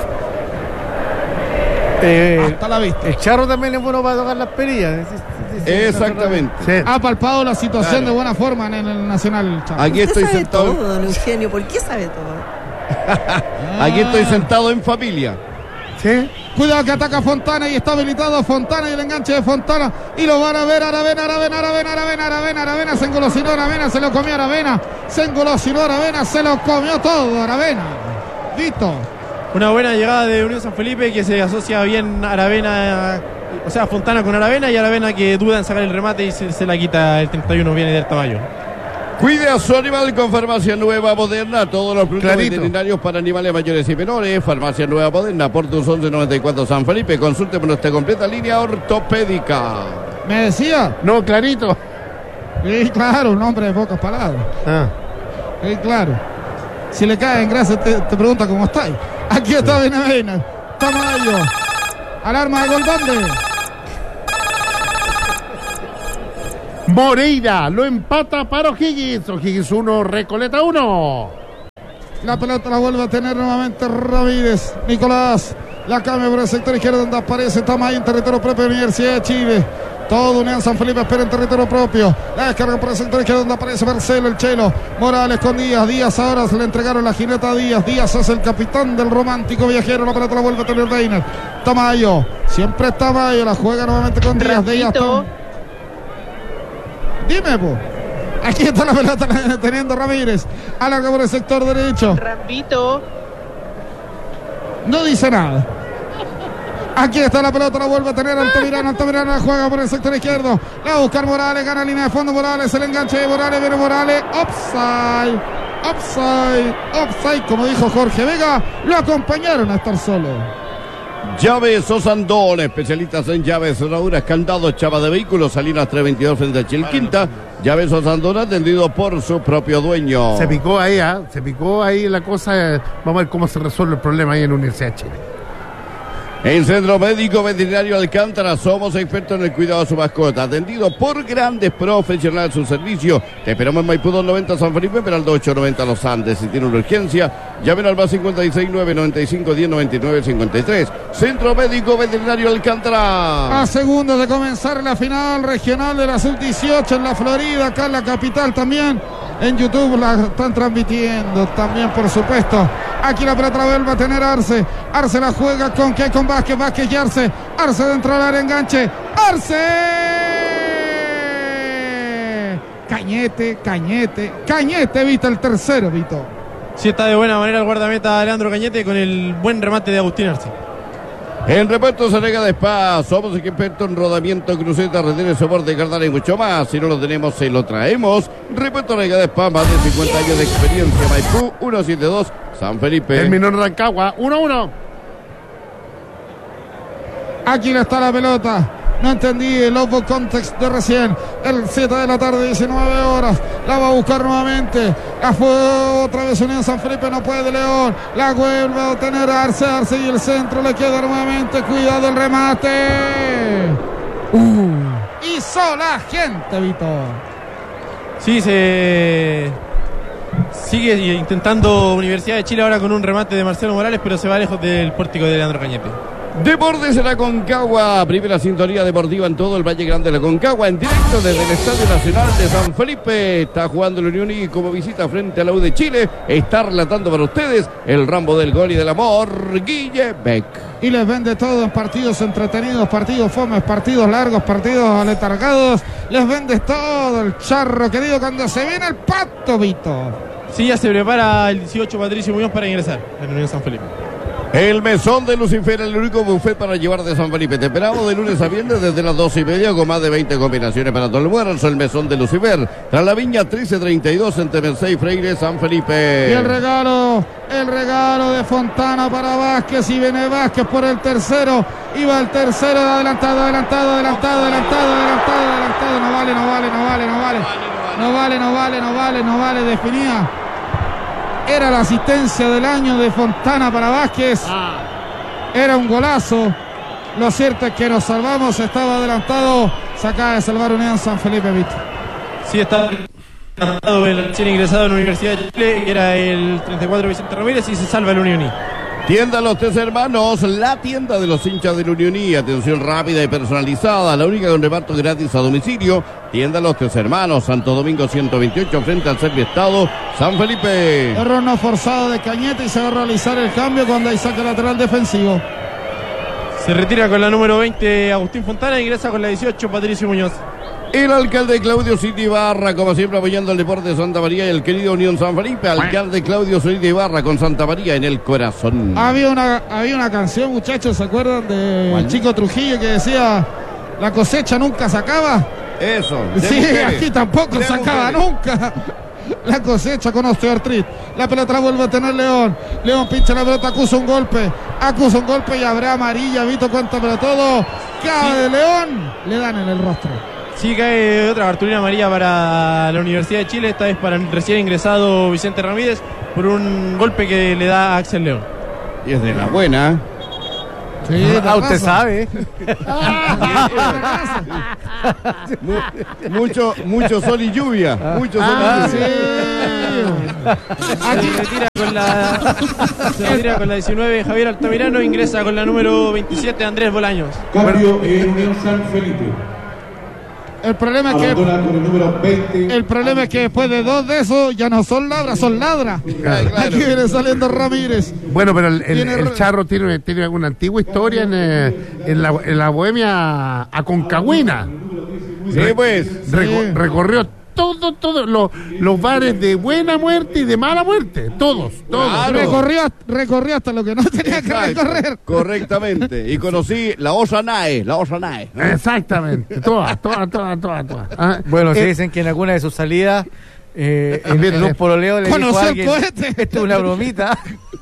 Eh, Hasta la vista. el Charro también es bueno para tocar las perillas. Exactamente. Sí. Ha palpado la situación Claro. de buena forma en el Nacional. Chavo. Aquí estoy Usted sabe sentado. todo, don Eugenio. ¿Por qué sabe todo? Aquí estoy sentado en familia. ¿Sí? Cuidado que ataca Fontana y está habilitado Fontana y el enganche de Fontana. Y lo van a ver Aravena, Aravena, Aravena, Aravena, Aravena, Aravena. Se engolosinó Aravena, se lo comió Aravena. Se engolosinó Aravena, se lo comió todo Aravena. Vito. Una buena llegada de Unión San Felipe que se asocia bien Aravena o sea, Fontana con Aravena, y Aravena que duda en sacar el remate y se, se la quita el treinta y uno, viene del Tamayo. Cuide a su animal con Farmacia Nueva Moderna. Todos los productos Clarito. veterinarios para animales mayores y menores. Farmacia Nueva Moderna, Portus once noventa y cuatro San Felipe. Consulte por nuestra completa línea ortopédica. ¿Me decía? No, clarito. Sí, claro, un hombre de pocas palabras. Ah. Sí, claro. Si le cae en grasa, te, te pregunta cómo estáis. Aquí está Benavena. Tamayo. Alarma de gol, ¿dónde? Moreira lo empata para O'Higgins. O'Higgins uno, Recoleta uno. La pelota la vuelve a tener nuevamente Ramírez. Nicolás. La cambia por el sector izquierdo donde aparece Tamayo en territorio propio de la Universidad de Chile. Todo Unión San Felipe espera en territorio propio. La descarga por el sector izquierdo donde aparece Marcelo, el Chelo. Morales con Díaz. Díaz ahora se le entregaron la jineta a Díaz. Díaz es el capitán del romántico viajero. La pelota la vuelve a tener Reiner. Tamayo. Siempre es Tamayo. La juega nuevamente con Díaz. Díaz. Tam... Dime, po. Aquí está la pelota teniendo Ramírez. Alarga por el sector derecho. Rambito. No dice nada. Aquí está la pelota, la vuelve a tener Altamirano. Altamirano la juega por el sector izquierdo. La va a buscar Morales, gana línea de fondo Morales. El enganche de Morales, viene Morales. Offside, offside, offside. Como dijo Jorge Vega, lo acompañaron a estar solo. Llaves Osandón, especialistas en llaves, cerraduras, candados, chapas de vehículos, Salinas trescientos veintidós frente a Chilquinta. Llaves Osandón atendido por su propio dueño. Se picó ahí, ¿eh? Se picó ahí la cosa. Vamos a ver cómo se resuelve el problema ahí en Universidad de Chile. En Centro Médico Veterinario Alcántara somos expertos en el cuidado de su mascota, atendido por grandes profesionales su servicio. Te esperamos en Maipú dos noventa San Felipe, Peraldo ocho noventa Los Andes. Si tiene una urgencia, llamen al más cincuenta y seis nueve noventa y cinco diez noventa y nueve cincuenta y tres. Centro Médico Veterinario Alcántara. A segundos de comenzar la final regional de la sub dieciocho en la Florida, acá en la capital también. En YouTube la están transmitiendo también, por supuesto. Aquí la pelota la vuelve a tener Arce. Arce la juega con que con Vázquez, Vázquez y Arce. Arce dentro del área, enganche. Arce. Cañete, Cañete, Cañete, Vito, el tercero, Vito. Sí, está de buena manera el guardameta Leandro Cañete con el buen remate de Agustín Arce. En repuesto Serega de Spa, somos expertos en rodamiento, cruceta, retenes, soporte, cardán y mucho más. Si no lo tenemos, se lo traemos. Repuesto Serega de Spa, más de cincuenta años de experiencia. Maipú, ciento setenta y dos, San Felipe. Terminó en Rancagua, uno a uno. Aquí le está la pelota. No entendí el over context de recién. El siete de la tarde, diecinueve horas. La va a buscar nuevamente. La fue otra vez Unión San Felipe. No puede León. La vuelve a tener Arce. Arce y el centro le queda nuevamente. Cuidado el remate. Uh, hizo la gente, Víctor. Sí, se sigue intentando Universidad de Chile ahora con un remate de Marcelo Morales, pero se va lejos del pórtico de Leandro Cañete. Deportes en la Concagua, primera sintonía deportiva en todo el Valle Grande de la Concagua, en directo desde el Estadio Nacional de San Felipe. Está jugando la Unión y como visita frente a la U de Chile, está relatando para ustedes el Rambo del gol y del amor, Guille Beck. Y les vende todo en partidos entretenidos, partidos fomes, partidos largos, partidos aletargados. Les vende todo el charro querido cuando se viene el pato, Vito. Sí, ya se prepara el dieciocho Patricio Muñoz para ingresar en la Unión San Felipe. El mesón de Lucifer, el único buffet para llevar de San Felipe. Te esperamos de lunes a viernes desde las doce y media con más de veinte combinaciones para todo el almuerzo. El mesón de Lucifer, tras la viña trece treinta y dos entre Mercedes y Freire, San Felipe. Y el regalo, el regalo de Fontana para Vázquez. Y viene Vázquez por el tercero. Iba el tercero, adelantado, adelantado, adelantado, adelantado, adelantado, adelantado. No vale, no vale, no vale, no vale. No vale, no vale, no vale, no vale. Definía. Era la asistencia del año de Fontana para Vázquez. Era un golazo. Lo cierto es que nos salvamos. Estaba adelantado. Se acaba de salvar Unión San Felipe, Vito. Sí, está adelantado el recién ingresado en la Universidad de Chile, que era el treinta y cuatro Vicente Ramírez, y se salva el Unión. Tienda Los Tres Hermanos, la tienda de los hinchas del Unión. Atención rápida y personalizada, la única con reparto gratis a domicilio. Tienda Los Tres Hermanos, Santo Domingo ciento veintiocho, frente al Serviestado, San Felipe. Error no forzado de Cañete y se va a realizar el cambio cuando hay saque lateral defensivo. Se retira con la número veinte Agustín Fontana e ingresa con la dieciocho Patricio Muñoz. El alcalde Claudio City Ibarra, como siempre, apoyando el deporte de Santa María y el querido Unión San Felipe. Alcalde Claudio City Ibarra con Santa María en el corazón. Había una, había una canción, muchachos, ¿se acuerdan de ¿Cuál? Chico Trujillo que decía la cosecha nunca se acaba? Eso. de Sí, mujeres. aquí tampoco De se acaba mujeres. nunca. La cosecha con osteoartritis. La pelota la vuelve a tener León. León pincha la pelota, acusa un golpe. Acusa un golpe y habrá amarilla. Vito cuenta, pero todo cae de León. Le dan en el rostro. Sí, cae otra cartulina amarilla para la Universidad de Chile, esta vez para el recién ingresado Vicente Ramírez, por un golpe que le da a Axel León. Y es de la buena. Sí, de Ah, usted raza. sabe. Mu- mucho, mucho sol y lluvia. Mucho sol Ah, y sí. lluvia. Se retira con la, se retira con la diecinueve Javier Altamirano, ingresa con la número veintisiete Andrés Bolaños. Cambio en Unión San Felipe. El problema es que Abandona con el número veinte. el problema es que después de dos de esos ya no son ladras, son ladras. Aquí viene saliendo Ramírez. Bueno, pero el, el- Tiene el re- Charro tiene, tiene una antigua historia en, eh, en, la, en la Bohemia Aconcagüina. Sí, pues. Reco- recorrió todo, todos los, los bares de buena muerte y de mala muerte. Todos, todos. Claro. Recorrió, recorrió hasta lo que no tenía que Exacto, recorrer. correctamente. Y conocí la Osanae, la Osanae. Exactamente. Todas, todas, todas, todas. todas. Ah, Bueno, se eh, dicen que en alguna de sus salidas, eh, en, Bien, en un eh. pololeo le dijo Conoció a el alguien, cohete. esto es una bromita.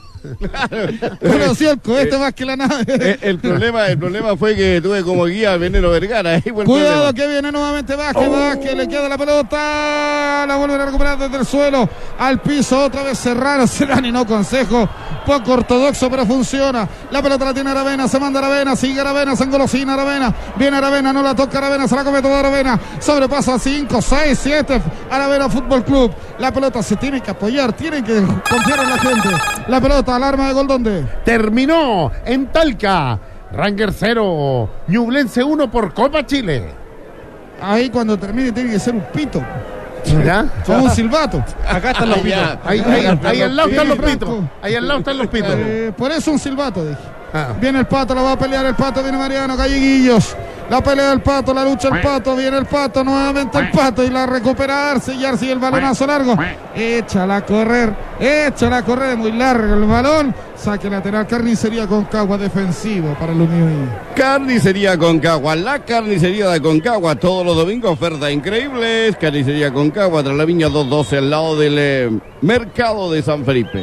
Conoció el cohete más que la nave. Eh, El problema, el problema fue que tuve como guía a Veneno Vergara. Ahí fue el Cuidado problema. que viene nuevamente Vázquez, Vázquez le queda la pelota, la vuelven a recuperar desde el suelo, al piso, otra vez Serrano, Serrano y no consejo, poco ortodoxo pero funciona, la pelota la tiene Aravena, se manda Aravena, sigue Aravena, se engolosina Aravena, viene Aravena, no la toca Aravena, se la come toda Aravena, sobrepasa cinco, seis, siete, Aravena Fútbol Club, la pelota se tiene que apoyar, tienen que confiar en la gente, la pelota, alarma de gol, ¿dónde? terminó en Talca. Ranger cero, Ñublense uno por Copa Chile. Ahí cuando termine tiene que ser un pito, ¿Ya? como un silbato. Acá están los pitos. Ya. Ahí, ahí, ahí al lado están los Franco. pitos. Ahí al lado están los pitos. Eh, por eso un silbato, dije. Ah. Viene el Pato, la va a pelear el Pato, viene Mariano Galleguillos. La pelea del Pato, la lucha el Pato, viene el Pato, nuevamente el Pato y la recupera Arce y Arce y el balonazo largo. Échala a correr, échala a correr, muy largo el balón. Saque lateral, Carnicería Concagua defensivo para el Unión. Carnicería Concagua, la carnicería de Concagua, todos los domingos, ofertas increíbles. Carnicería Concagua, tras la Viña doscientos doce, al lado del eh, mercado de San Felipe.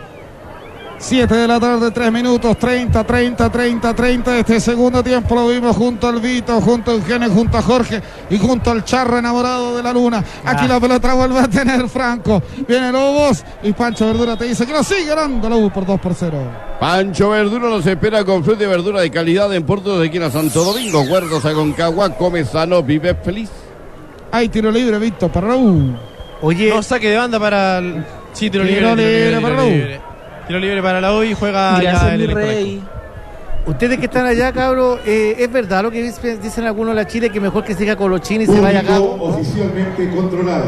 siete de la tarde, tres minutos, treinta, treinta, treinta, treinta. Este segundo tiempo lo vimos junto al Vito, junto a Eugenio, junto a Jorge y junto al Charro enamorado de la luna. Aquí la pelota vuelve a tener Franco. Viene Lobos y Pancho Verdura te dice que lo sigue dando la U por dos por cero. Pancho Verdura nos espera con fruta y verdura de calidad en Puerto de Esquina Santo Domingo. Huertos a Concagua, come sano, vive feliz. Hay tiro libre, Víctor, para la U. Oye, No, saque de banda para el... Sí, tiro libre. Tiro tiro libre libre, para tiro la U. libre. Tiro libre para la U y juega ya Gracias, el mi elenco rey. ustedes que están allá, cabros, eh, ¿es verdad lo que dice- dicen algunos de la Chile que mejor que siga con los chinos y se vaya acá? Público oficialmente controlado.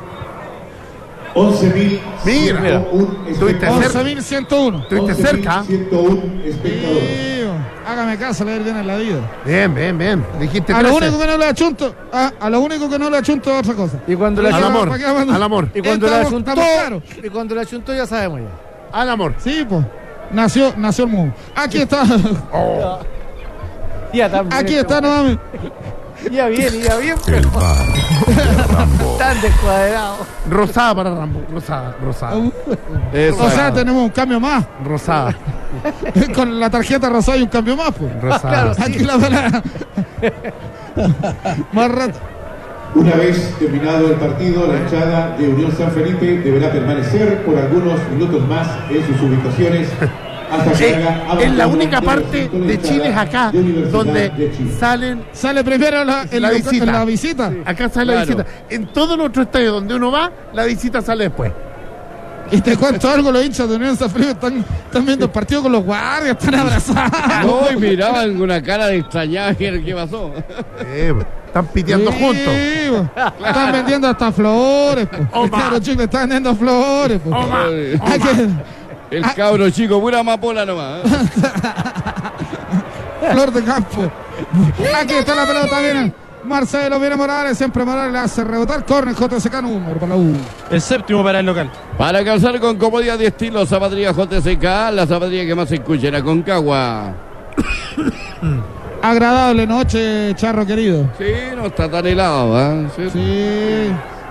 once mil Mira, mira. Estuviste once cerca. mil ciento uno. Estuviste cerca. ciento uno espectadores. Sí, hágame caso, leer bien en la vida. Bien, bien, bien. Dijiste A lo trece. único que no le achunto, a, a lo único que no le achunto es otra cosa. Y cuando la Al ¿Para amor, qué vamos? al amor, y cuando la Estamos- achuntó, estamos claros. y cuando la achuntó ya sabemos ya. al amor. Sí, pues. Nació, nació el mundo. Aquí está. Ya también. Aquí está nuevamente. Ya bien, ya bien, El pero bar de Rambo. tan descuadrado. Rosada para Rambo. Rosada, rosada. O sea, tenemos un cambio más. Rosada, Con la tarjeta rosada y un cambio más, pues. rosada. Aquí la verdad. Más rato. Una vez terminado el partido, la hinchada de Unión San Felipe deberá permanecer por algunos minutos más en sus ubicaciones hasta que Eh, haga es la abandono única del parte recinto de hinchada Chile es acá, de Universidad donde de Chile. salen. Sale primero la, en La la, visita. en la visita. Acá sale la Claro. visita. En todo nuestro estadio donde uno va, la visita sale después. Y te cuento algo, los hinchas de Unión San Felipe están, están viendo el partido con los guardias, están abrazados. No, y miraban con una cara de extrañada. ¿Qué pasó? Eh, están piteando Sí, juntos. po. Están vendiendo hasta flores, po. Oma. El cabro chico están vendiendo flores, po. Oma. Hay que- El cabro chico, pura amapola nomás. ¿eh? Flor de campo. Aquí está la pelota, viene. Marcelo, viene Morales, siempre Morales le hace rebotar, córner, J C K número para la U. El séptimo para el local. Para calzar con comodidad y estilo, zapatería J C K, la zapatería que más se escucha en Aconcagua. Agradable noche, Charro querido. Sí, no está tan helado, ¿eh? Sí. Sí.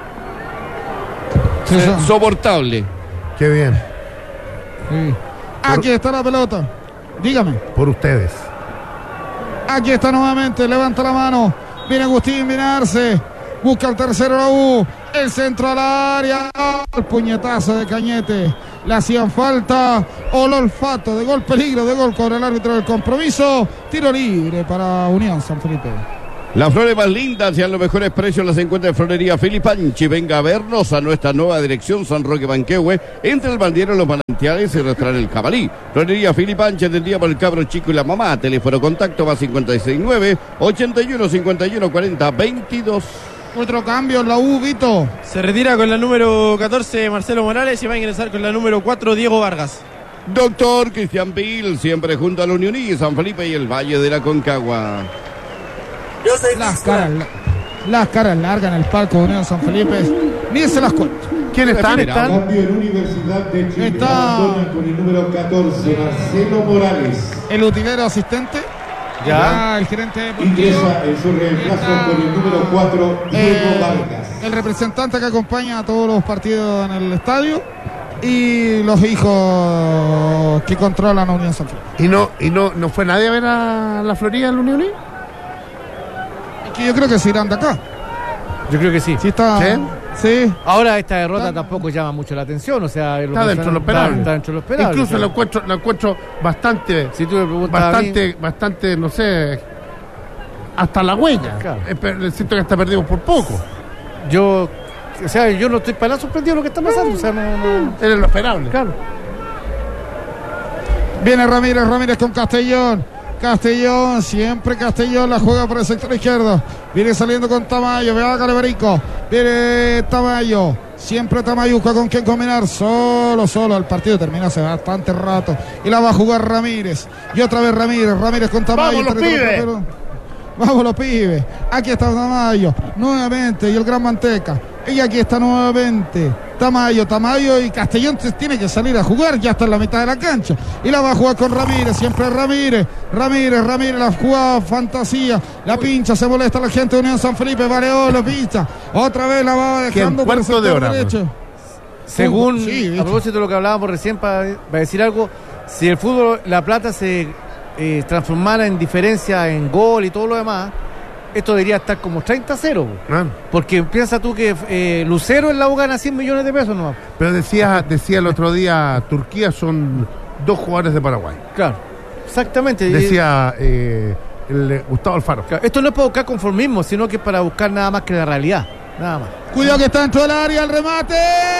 Sí, so- soportable. Qué bien. Sí. Aquí está la pelota. Dígame. Por ustedes. Aquí está nuevamente, levanta la mano. Viene Agustín, viene Arce. Busca el tercero la U. El centro al área. El puñetazo de Cañete. Le hacían falta. O el olfato de gol, peligro de gol con el árbitro del compromiso. Tiro libre para Unión San Felipe. Las flores más lindas y a los mejores precios las encuentra en Florería Filipanchi. Venga a vernos a nuestra nueva dirección San Roque Manquehue, entre el Bandiero, los Manantiales y Restaurante El Jabalí. Florería Filipanchi, atendida por el cabro chico y la mamá. Teléfono contacto más cincuenta y seis nueve, ochenta y uno, cincuenta y uno, cuarenta, veintidós. Otro cambio en la U, Vito. Se retira con la número catorce Marcelo Morales y va a ingresar con la número cuatro Diego Vargas. Doctor Cristian Pil, siempre junto a la Unión y San Felipe y el Valle de la Concagua. Las caras, las caras largas en el palco de Unión San Felipe. Ni se las cuento. ¿Quién está? Cambio en Universidad de Chile. Está- Abandona con el número catorce, Marcelo Morales. El utilero asistente. Ya. Ya, el gerente deportivo. Ingresa en su reemplazo Está- con el número cuatro, Diego Eh, Vargas. el representante que acompaña a todos los partidos en el estadio y los hijos que controlan a Unión San Felipe. ¿Y no y no, no fue nadie a ver a la Florida en la Unión? Es que yo creo que se irán de acá. Yo creo que sí. Sí está. ¿Sí? Sí. Ahora esta derrota Está- tampoco llama mucho la atención, o sea, Está dentro de lo esperable. Está dentro de lo esperable. Incluso o sea, lo encuentro, lo encuentro bastante, si tú me preguntas a mí, bastante, bastante, no sé, hasta la huella. Claro. Eh, pero siento que hasta perdimos por poco. yo, o sea, yo no estoy para nada sorprendido de lo que está pasando, o sea, no, no- Era lo esperable. claro. Viene Ramírez, Ramírez con Castellón. Castellón, siempre Castellón la juega por el sector izquierdo. Viene saliendo con Tamayo, vea Caleverico. Viene Tamayo, siempre Tamayo busca con quién combinar. Solo, solo, el partido termina hace bastante rato. Y la va a jugar Ramírez. Y otra vez Ramírez, Ramírez con Tamayo. ¡Vamos, los territorio pibes! propio. Vamos los pibes. Aquí está Tamayo, nuevamente, y el Gran Manteca. Y aquí está nuevamente Tamayo, Tamayo y Castellón tiene que salir a jugar, ya está en la mitad de la cancha. Y la va a jugar con Ramírez, siempre Ramírez. Ramírez, Ramírez, la jugada fantasía. La pincha, se molesta la gente de Unión San Felipe, Vareó, lo pincha. Otra vez la va dejando por el cuarto de sector hora, derecho. Según, Sí, a bicho. propósito de lo que hablábamos recién, para, para decir algo, si el fútbol, la plata se eh, transformara en diferencia en gol y todo lo demás, esto debería estar como treinta a cero. Ah, Porque piensa tú que eh, Lucero en la U gana cien millones de pesos, ¿no? pero decía, decía el otro día, Turquía son dos jugadores de Paraguay. Claro, exactamente. Decía eh, el, eh, Gustavo Alfaro. Claro, esto no es para buscar conformismo, sino que es para buscar nada más que la realidad. Nada más. Cuidado que está dentro del área, el remate.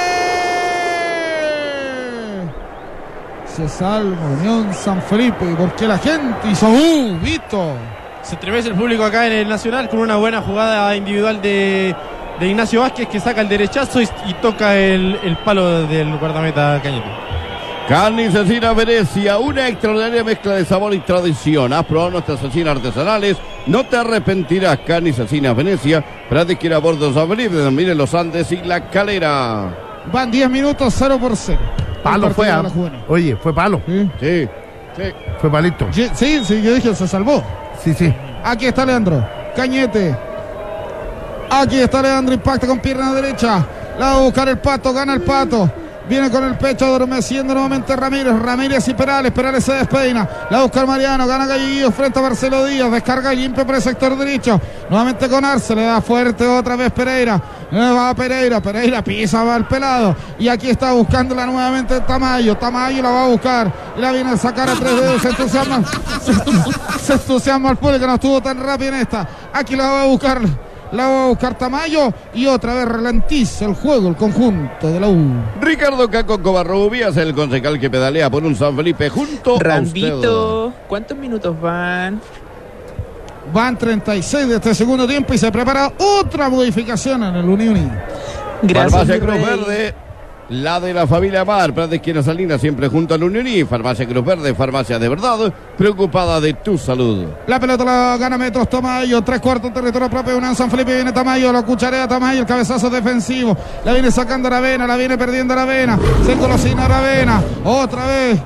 Se salva Unión San Felipe porque la gente hizo uh, Vito. Se estremece el público acá en el Nacional con una buena jugada individual de, de Ignacio Vázquez, que saca el derechazo y, y toca el, el palo del guardameta Cañete. Carne Cecina Venecia, una extraordinaria mezcla de sabor y tradición. Has probado nuestras cecinas artesanales, no te arrepentirás. Carne Cecina Venecia, Prades quiere a bordo San Felipe, miren los Andes y la Calera. Van diez minutos, cero por cero. Palo El fue. partido ah. de la Juvenil. Oye, fue palo. Sí. Sí, sí. Fue palito. Sí, sí, sí, yo dije, se salvó. Sí, sí. Aquí está Leandro. Cañete. Aquí está Leandro, impacta con pierna derecha. La va a buscar el Pato, gana el Pato. Viene con el pecho adormeciendo nuevamente Ramírez. Ramírez y Perales. Perales se despeina. La busca el Mariano. Gana Galleguillo frente a Marcelo Díaz. Descarga limpia por el sector derecho. Nuevamente con Arce. Le da fuerte otra vez Pereira. Le va Pereira. Pereira pisa va el pelado. Y aquí está buscándola nuevamente Tamayo. Tamayo la va a buscar. Y la viene a sacar a tres dedos. Se entusiasma. Se, se entusiasma el público. No estuvo tan rápido en esta. Aquí la va a buscar. La va a buscar Tamayo y otra vez ralentiza el juego, el conjunto de la U. Ricardo Caco Covarrubias, el concejal que pedalea por un San Felipe junto a Rambito, usted. ¿cuántos minutos van? Van treinta y seis de este segundo tiempo y se prepara otra modificación en el Unión. Gracias, Farmacia mi Cruz rey. Verde, la de la familia Mar, Prat de Esquina Salina, siempre junto al Unioní, Farmacia Cruz Verde, farmacia de verdad, preocupada de tu salud. La pelota la gana metros Tamayo, tres cuartos territorio propio, Unión San Felipe, viene Tamayo, lo cucharea Tamayo, el cabezazo defensivo, la viene sacando Aravena, la viene perdiendo Aravena, se engolosina Aravena, otra vez.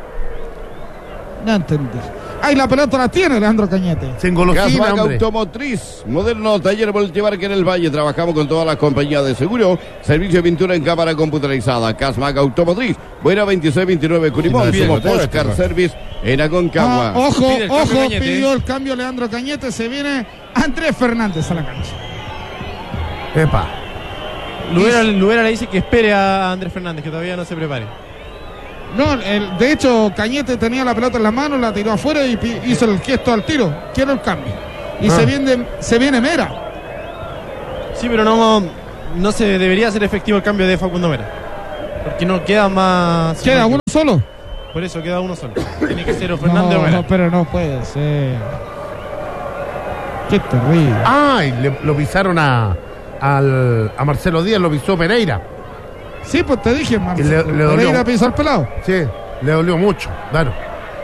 No entendí. Ahí la pelota la tiene Leandro Cañete. Se engolosina, Gasmac hombre. Automotriz, moderno taller multimarca en el Valle. Trabajamos con todas las compañías de seguro. Servicio de pintura en cámara computarizada. Gasmac Automotriz. Buena veintiséis veintinueve Curimón. Sí, Somos sí, sí, Postcar sí. Service en Aconcagua. Ah, ojo, Pide el cambio ojo, Cañete. pidió el cambio Leandro Cañete. Se viene Andrés Fernández a la cancha. Epa. Lubera, Lubera le dice que espere a Andrés Fernández, que todavía no se prepare. No, el, de hecho, Cañete tenía la pelota en las manos, la tiró afuera y pi- hizo el gesto al tiro. Quiero el cambio. Y Ah. se viene, se viene Mera. Sí, pero no, no se debería hacer efectivo el cambio de Facundo Mera. Porque no queda más. Queda uno solo. Por eso queda uno solo. Tiene que ser o Fernández o No, Mera. no, pero no puede ser. Qué terrible. Ay, le, lo pisaron a, al, a Marcelo Díaz, lo pisó Pereira. Sí, pues te dije, Marcelo. Y le- le dolió. Pereira pisó al pelado. Sí, le dolió mucho, claro.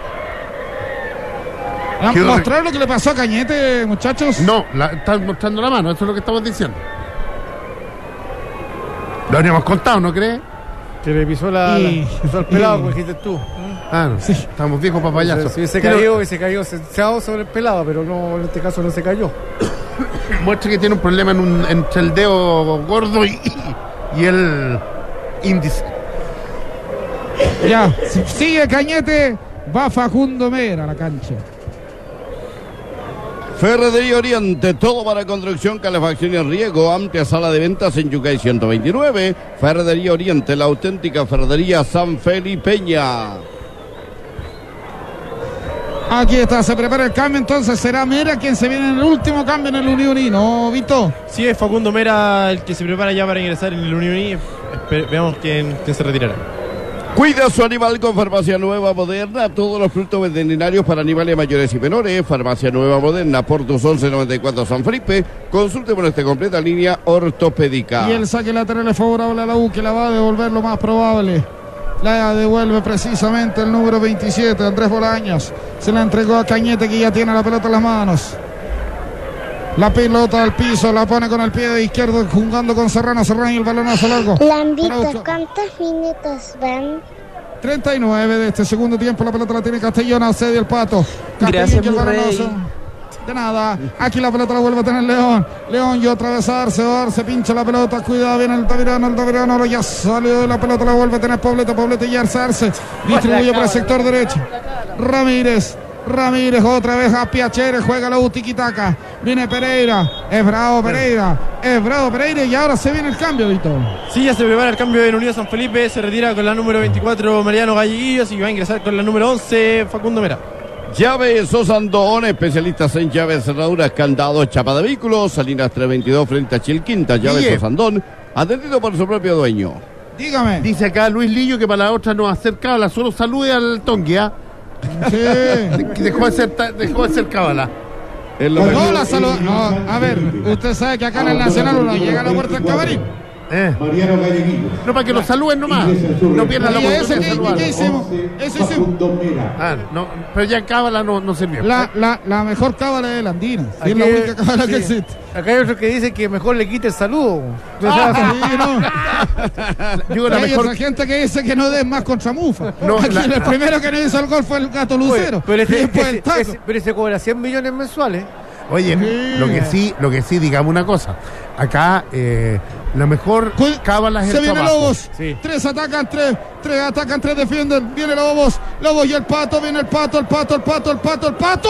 ¿Han Quedó re- mostrado lo que le pasó a Cañete, muchachos? No, la, están mostrando la mano, eso es lo que estamos diciendo. Lo habríamos contado, ¿no crees? Que le pisó, la, Y- la- pisó al pelado, y- como dijiste tú. Ah, no, Sí. estamos viejos para payasos. Si se Pero cayó y se cayó sentado sobre el pelado, pero no, en este caso no se cayó. muestra que tiene un problema en un- entre el dedo gordo y, y el índice. Ya, si- sigue Cañete, va Facundo Mera a la cancha. Ferretería Oriente, todo para construcción, calefacción y riego. Amplia sala de ventas en Yucay ciento veintinueve. Ferretería Oriente, la auténtica ferretería San Felipeña. Aquí está, se prepara el cambio, entonces será Mera quien se viene en el último cambio en el Unioní, ¿no, Vito? Si es Facundo Mera el que se prepara ya para ingresar en el Unioní, espe- veamos quién, quién se retirará. Cuida su animal con Farmacia Nueva Moderna. Todos los productos veterinarios para animales mayores y menores. Farmacia Nueva Moderna, Portus once noventa y cuatro San Felipe. Consulte por esta completa línea ortopédica. Y el saque lateral es favorable a la U, que la va a devolver lo más probable. La devuelve precisamente el número veintisiete, Andrés Bolaños. Se la entregó a Cañete, que ya tiene la pelota en las manos. La pelota al piso, la pone con el pie de izquierdo, jugando con Serrano. Serrano y el balonazo largo. Lambito, Araujo. ¿cuántos minutos van? treinta y nueve de este segundo tiempo. La pelota la tiene Castellón, accede el Pato. Castellón Gracias, y el mi balonazo. rey. De nada. Aquí la pelota la vuelve a tener León. León y otra vez Arce. Arce pincha la pelota. Cuidado, viene el Tavirano. El Tavirano ya salió de la pelota. La vuelve a tener Poblete. Poblete y Arce. Arce distribuye por el sector derecho. Ramírez. Ramírez otra vez a Piacere. Juega la U, tiquitaca. Viene Pereira. Es Bravo Pereira. Es Bravo Pereira. Y ahora se viene el cambio, Vito. Sí, ya se prepara el cambio en Unión San Felipe. Se retira con la número veinticuatro Mariano Galleguillos y va a ingresar con la número once Facundo Mera. Llaves Osandón, especialistas en llaves, cerraduras, candados, chapa de vehículos. Salinas trescientos veintidós frente a Chilquinta. Llaves Bien. Osandón, atendido por su propio dueño. Dígame. Dice acá Luis Lillo que para la otra nos acerca cábala, solo salude al Tonguia. Sí. Que dejó de ser, ta- dejó de ser cábala. Es lo No, mejor. la salu- no, a ver, usted sabe que acá en el Nacional uno llega a la puerta del camarín. Eh. Mariano Galleguillo. No, para que lo saluden nomás. Ingresa en su No pierdan la ¿Y ese oportunidad de qué, saludar. qué hicimos? Eso hicimos. Facundo Mera. Ah, no, pero ya cábala no, no sirvió. La, la, la mejor cábala es la andina. Sí, Aquí- es la única cábala sí. que existe. Acá hay otro que dice que mejor le quite el saludo. Ah, sí, no. Digo, la Hay mejor. esa gente que dice que no den más contra Mufa. No, Aquí la- el primero que no hizo el gol fue el Gato Lucero. Pero y ese, después ese- el taco. ese- pero ese cobra cien millones mensuales. Oye, Sí. lo que sí, lo que sí, digamos una cosa. Acá eh, la mejor Cu- cábala es Se el viene trabajo. Lobos. Sí. Tres atacan, tres, tres atacan, tres defienden. Viene Lobos. Lobos y el Pato. Viene el Pato, el Pato, el Pato, el Pato, el Pato.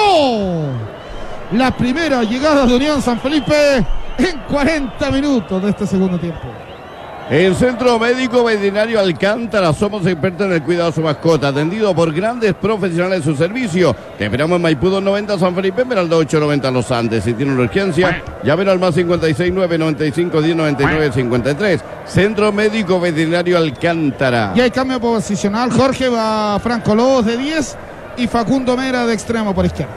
La primera llegada de Unión San Felipe en cuarenta minutos de este segundo tiempo. En Centro Médico Veterinario Alcántara somos expertos en el cuidado de su mascota, atendido por grandes profesionales de su servicio. Te esperamos en Maipú dos noventa San Felipe, Esmeralda ocho noventa Los Andes. Si tiene una urgencia, llamen al más cincuenta y seis nueve noventa y cinco diez noventa y nueve cincuenta y tres. Centro Médico Veterinario Alcántara. Y hay cambio posicional. Jorge va Franco Lobos de diez y Facundo Mera de extremo por izquierda.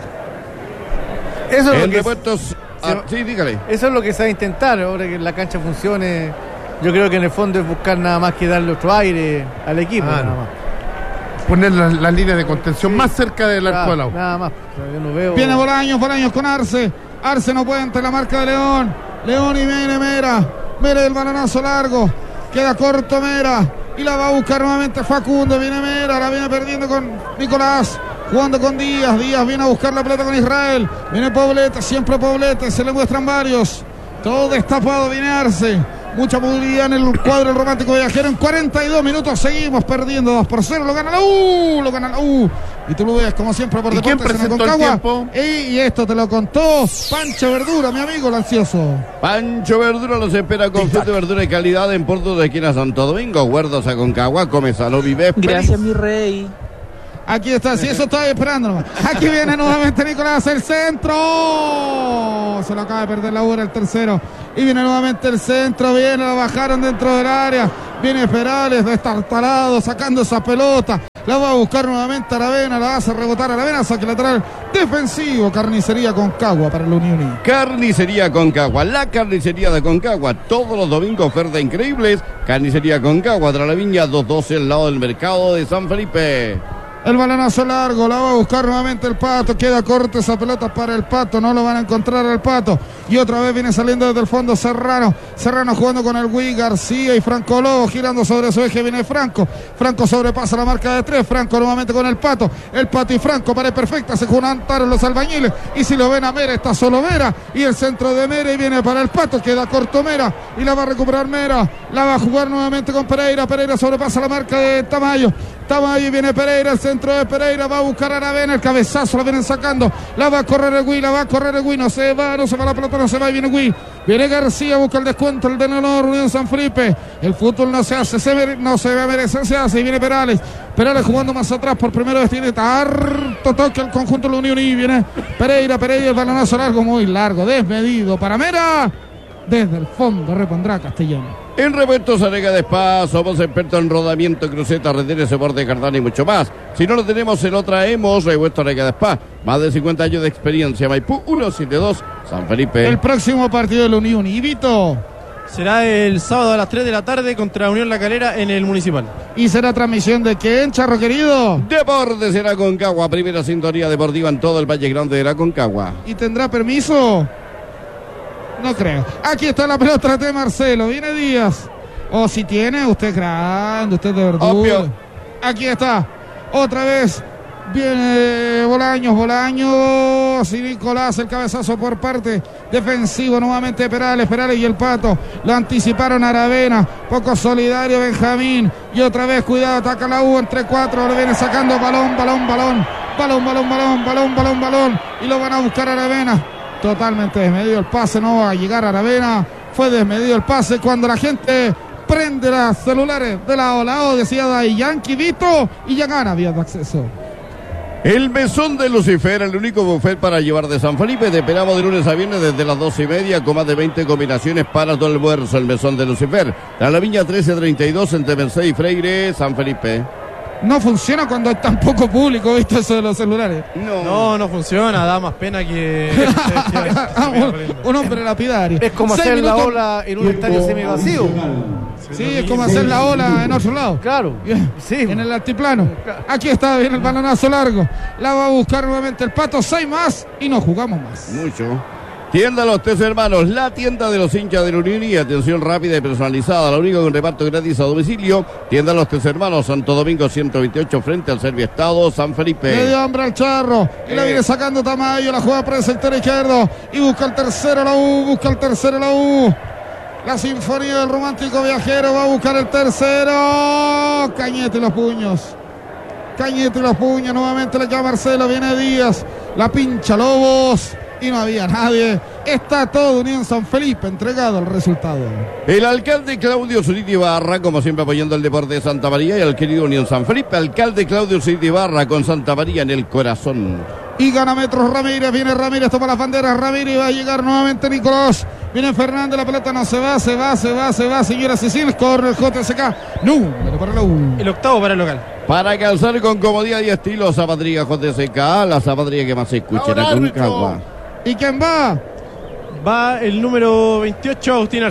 Eso es, En lo que, repuestos... ah, sí, dígale. eso es lo que se va a intentar ahora que la cancha funcione Yo creo que en el fondo es buscar nada más que darle otro aire al equipo. Ah, nada no. más. Poner la, la línea de contención Sí. más cerca del arco Claro, de la U. nada más. O sea, yo no veo... Viene Bolaños, Bolaños con Arce. Arce no puede ante la marca de León. León y viene Mera. Mera el balonazo largo. Queda corto Mera. Y la va a buscar nuevamente Facundo. Viene Mera. La viene perdiendo con Nicolás. Jugando con Díaz. Díaz viene a buscar la pelota con Israel. Viene Poblete. Siempre Poblete. Se le muestran varios. Todo destapado. Viene Arce. Mucha movilidad en el cuadro del Romántico Viajero. En cuarenta y dos minutos seguimos perdiendo dos por cero. Lo gana la U. Lo gana la U. Y tú lo ves como siempre por ¿Y quién Deportes presentó el tiempo? Y, y esto te lo contó Pancho Verdura, mi amigo el ansioso. Pancho Verdura los espera con fruta de verdura y calidad en Puerto de Esquina Santo Domingo. Huerdos Aconcagua, come sano, vive feliz. Gracias, mi rey. Aquí está, si eso estoy esperando nomás. Aquí viene nuevamente Nicolás, el centro. Se lo acaba de perder la U en el tercero. Y viene nuevamente el centro, viene, la bajaron dentro del área. Viene Perales destartalado, sacando esa pelota. La va a buscar nuevamente Aravena, la hace rebotar Aravena, saque lateral defensivo. Carnicería Concagua para la Unión. Carnicería Concagua, la carnicería de Concagua. Todos los domingos ofertas increíbles. Carnicería Concagua, tras la viña doscientos doce al lado del mercado de San Felipe. El balonazo largo, la va a buscar nuevamente el Pato, queda corta esa pelota para el Pato, no lo van a encontrar al Pato, y otra vez viene saliendo desde el fondo Serrano, Serrano jugando con el Gui, García y Franco Lobo, girando sobre su eje, viene Franco, Franco sobrepasa la marca de tres, Franco nuevamente con el Pato, el Pato y Franco, pared perfecta, se juntaron los albañiles, y si lo ven a Mera, está solo Mera, y el centro de Mera, y viene para el Pato, queda corto Mera, y la va a recuperar Mera, la va a jugar nuevamente con Pereira, Pereira sobrepasa la marca de Tamayo, Tamayo y viene Pereira, el centro de Pereira, va a buscar a Aravena, el cabezazo lo vienen sacando, la va a correr el Gui, la va a correr el Gui, no se va, no se va la pelota, no se va y viene Gui, viene García, busca el descuento, el de honor, Unión San Felipe, el fútbol no se hace, se mere, no se va a merecer, se hace y viene Perales, Perales jugando más atrás por primera vez, tiene harto toque el conjunto de la Unión y viene Pereira, Pereira, el balonazo largo, muy largo, desmedido para Mera, desde el fondo repondrá Castellano. En Repuestos Alega de Spa, somos expertos en rodamiento, cruceta, retenes, borde, cardán y mucho más. Si no lo tenemos, se lo traemos. Repuestos Alega de Spa, más de cincuenta años de experiencia. Maipú ciento setenta y dos, San Felipe. El próximo partido de la Unión, y Vito. Será el sábado a las tres de la tarde contra Unión La Calera en el Municipal. ¿Y será transmisión de quién, Charro querido? Deportes será Concagua, primera sintonía deportiva en todo el Valle Grande de la Concagua. ¿Y tendrá permiso? No creo. Aquí está la pelota de Marcelo. Viene Díaz. O oh, si tiene, usted es grande, usted es de verdura. Obvio. Aquí está. Otra vez. Viene Bolaños, Bolaños y Nicolás, el cabezazo por parte defensivo nuevamente Perales, Perales y el Pato, lo anticiparon a Aravena, poco solidario Benjamín, y otra vez cuidado, ataca la U entre cuatro, le viene sacando balón, balón, balón, balón, balón, balón, balón, balón, balón, y lo van a buscar a Aravena, totalmente desmedido el pase, no va a llegar a Aravena, fue desmedido el pase cuando la gente prende los celulares de lado a lado, decía de Yankee Vito, y ya gana vía de acceso. El Mesón de Lucifer, el único buffet para llevar de San Felipe. Te esperamos de lunes a viernes desde las doce y media con más de veinte combinaciones para tu almuerzo. El Mesón de Lucifer, la Viña trece treinta y dos entre Mercedes y Freire, San Felipe. No funciona cuando hay tan poco público, ¿viste eso de los celulares? No, no, no funciona, da más pena que... un, un hombre lapidario. Es como Seis hacer minutos. la ola en un estadio semivacío. Sí, es como hacer la ola en otro lado. Claro, sí. En el altiplano. Aquí está, viene el balonazo largo. La va a buscar nuevamente el Pato. Seis más y no jugamos más. Mucho. Tienda Los Tres Hermanos, la tienda de los hinchas de la Unión y atención rápida y personalizada, la única con reparto gratis a domicilio. Tienda Los Tres Hermanos, Santo Domingo ciento veintiocho frente al Serviestado, San Felipe. Medio hombre al Charro y eh. la viene sacando Tamayo, la juega por el sector izquierdo y busca el tercero la U, busca el tercero la U. La sinfonía del romántico viajero va a buscar el tercero. Cañete y los puños. Cañete y los puños, nuevamente le queda Marcelo, viene Díaz, la pincha Lobos. Y no había nadie. Está todo Unión San Felipe entregado al resultado. El alcalde Claudio Zuriti Barra, como siempre apoyando el deporte de Santa María y al querido Unión San Felipe. Alcalde Claudio Zuriti Barra con Santa María en el corazón. Y gana metros Ramírez, viene Ramírez, toma las banderas Ramírez y va a llegar nuevamente Nicolás. Viene Fernández, la pelota no se va, se va, se va, se va, señoras y señores, corre el J S K. Número para la U. El octavo para el local. Para calzar con comodidad y estilo, zapatría J S K, la zapatría que más se escucha en la Concagua. ¿Y quién va? Va el número veintiocho, Agustín Arce.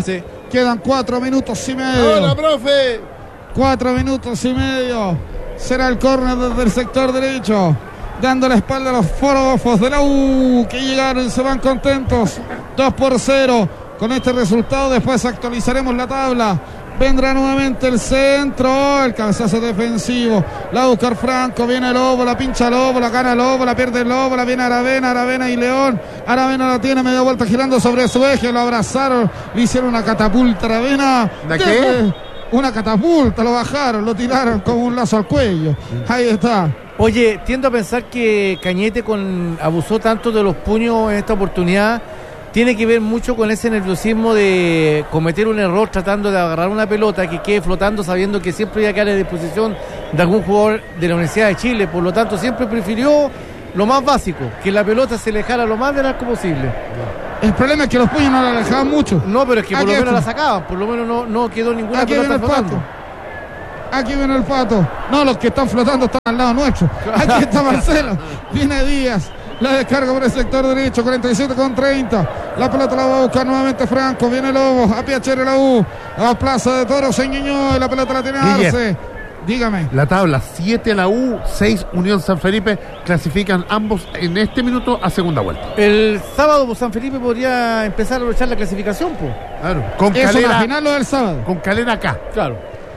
Quedan cuatro minutos y medio. ¡Hola, profe! Cuatro minutos y medio. Será el córner desde el sector derecho. Dando la espalda a los forofos de la U que llegaron y se van contentos. dos por cero. Con este resultado después actualizaremos la tabla. Vendrá nuevamente el centro, el cabezazo defensivo. La va a buscar Franco, viene Lobo, la pincha Lobo, la gana Lobo, la pierde Lobo, la viene Aravena, Aravena y León. Aravena la tiene media vuelta girando sobre su eje, lo abrazaron, le hicieron una catapulta a Aravena. ¿De qué? Una catapulta, lo bajaron, lo tiraron como un lazo al cuello. Ahí está. Oye, tiendo a pensar que Cañete con abusó tanto de los puños en esta oportunidad. Tiene que ver mucho con ese nerviosismo de cometer un error tratando de agarrar una pelota que quede flotando sabiendo que siempre iba a quedar a disposición de algún jugador de la Universidad de Chile. Por lo tanto, siempre prefirió lo más básico, que la pelota se alejara lo más del arco posible. El problema es que los puños no la alejaban mucho. No, pero es que por Aquí lo menos está. la sacaban, por lo menos no, no quedó ninguna Aquí pelota viene el flotando. pato. Aquí viene el pato. No, los que están flotando están al lado nuestro. Aquí está Marcelo. Viene Díaz. La descarga por el sector derecho, cuarenta y siete con treinta. La pelota la va a buscar nuevamente Franco. Viene Lobo, a Piacere la U. A Plaza de Toros en Ñuñoa. La pelota la tiene Guille. Arce. Dígame. La tabla, siete la U, seis Unión San Felipe, clasifican ambos en este minuto a segunda vuelta. El sábado pues, San Felipe podría empezar a luchar la clasificación, pues. Claro, con Es Calera, una final lo del sábado. con Calera acá. Claro.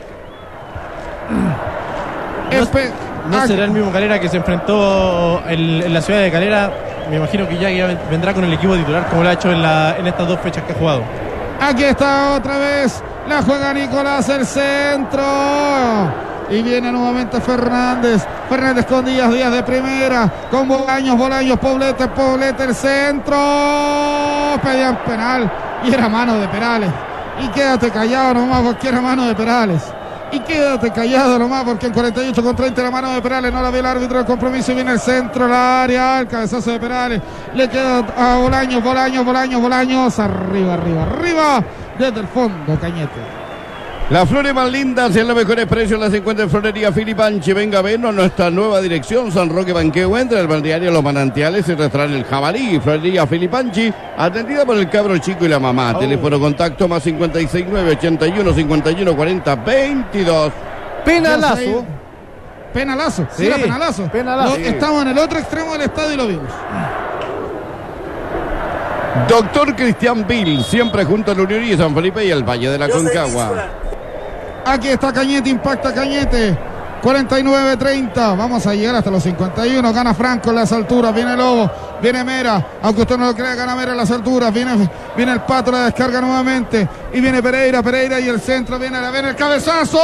Espe- No Ah, será el mismo Calera que se enfrentó en, en la ciudad de Calera. Me imagino que ya, ya vendrá con el equipo titular como lo ha hecho en, la, en estas dos fechas que ha jugado. Aquí está otra vez. La juega Nicolás, el centro. Y viene nuevamente Fernández. Fernández con Díaz, Díaz de primera. Con Bolaños, Bolaños, Poblete, Poblete, el centro. Pedían penal. Y era mano de Perales. Y quédate callado nomás porque era mano de Perales. Y quédate callado nomás porque en cuarenta y ocho con treinta la mano de Perales no la vio el árbitro del compromiso y viene el centro, la área, el cabezazo de Perales. Le queda a Bolaños, Bolaños, Bolaños, Bolaños. Arriba, arriba, arriba. Desde el fondo, Cañete. Las flores más lindas en los mejores precios las encuentra en Florería Filipanchi. Venga a vernos a nuestra nueva dirección, San Roque Banqueo, entre el balneario Los Manantiales y el restaurante El Jabalí. Florería Filipanchi, atendida por el cabro chico y la mamá. Oh. Teléfono contacto más cincuenta y seis nueve ochenta y uno cincuenta y uno cuarenta veintidós. Penalazo. Penalazo, sí, Sí, era penalazo. penalazo. Lo- Estamos en el otro extremo del estadio y lo vimos. Doctor Cristian Bill, siempre junto a la Unión y San Felipe y el Valle de la Concagua. Aquí está Cañete, impacta Cañete. cuarenta y nueve treinta. Vamos a llegar hasta los cincuenta y uno. Gana Franco en las alturas. Viene Lobo. Viene Mera. Aunque usted no lo crea, gana Mera en las alturas. Viene, viene el Pato, la descarga nuevamente. Y viene Pereira. Pereira y el centro. Viene la viene el cabezazo.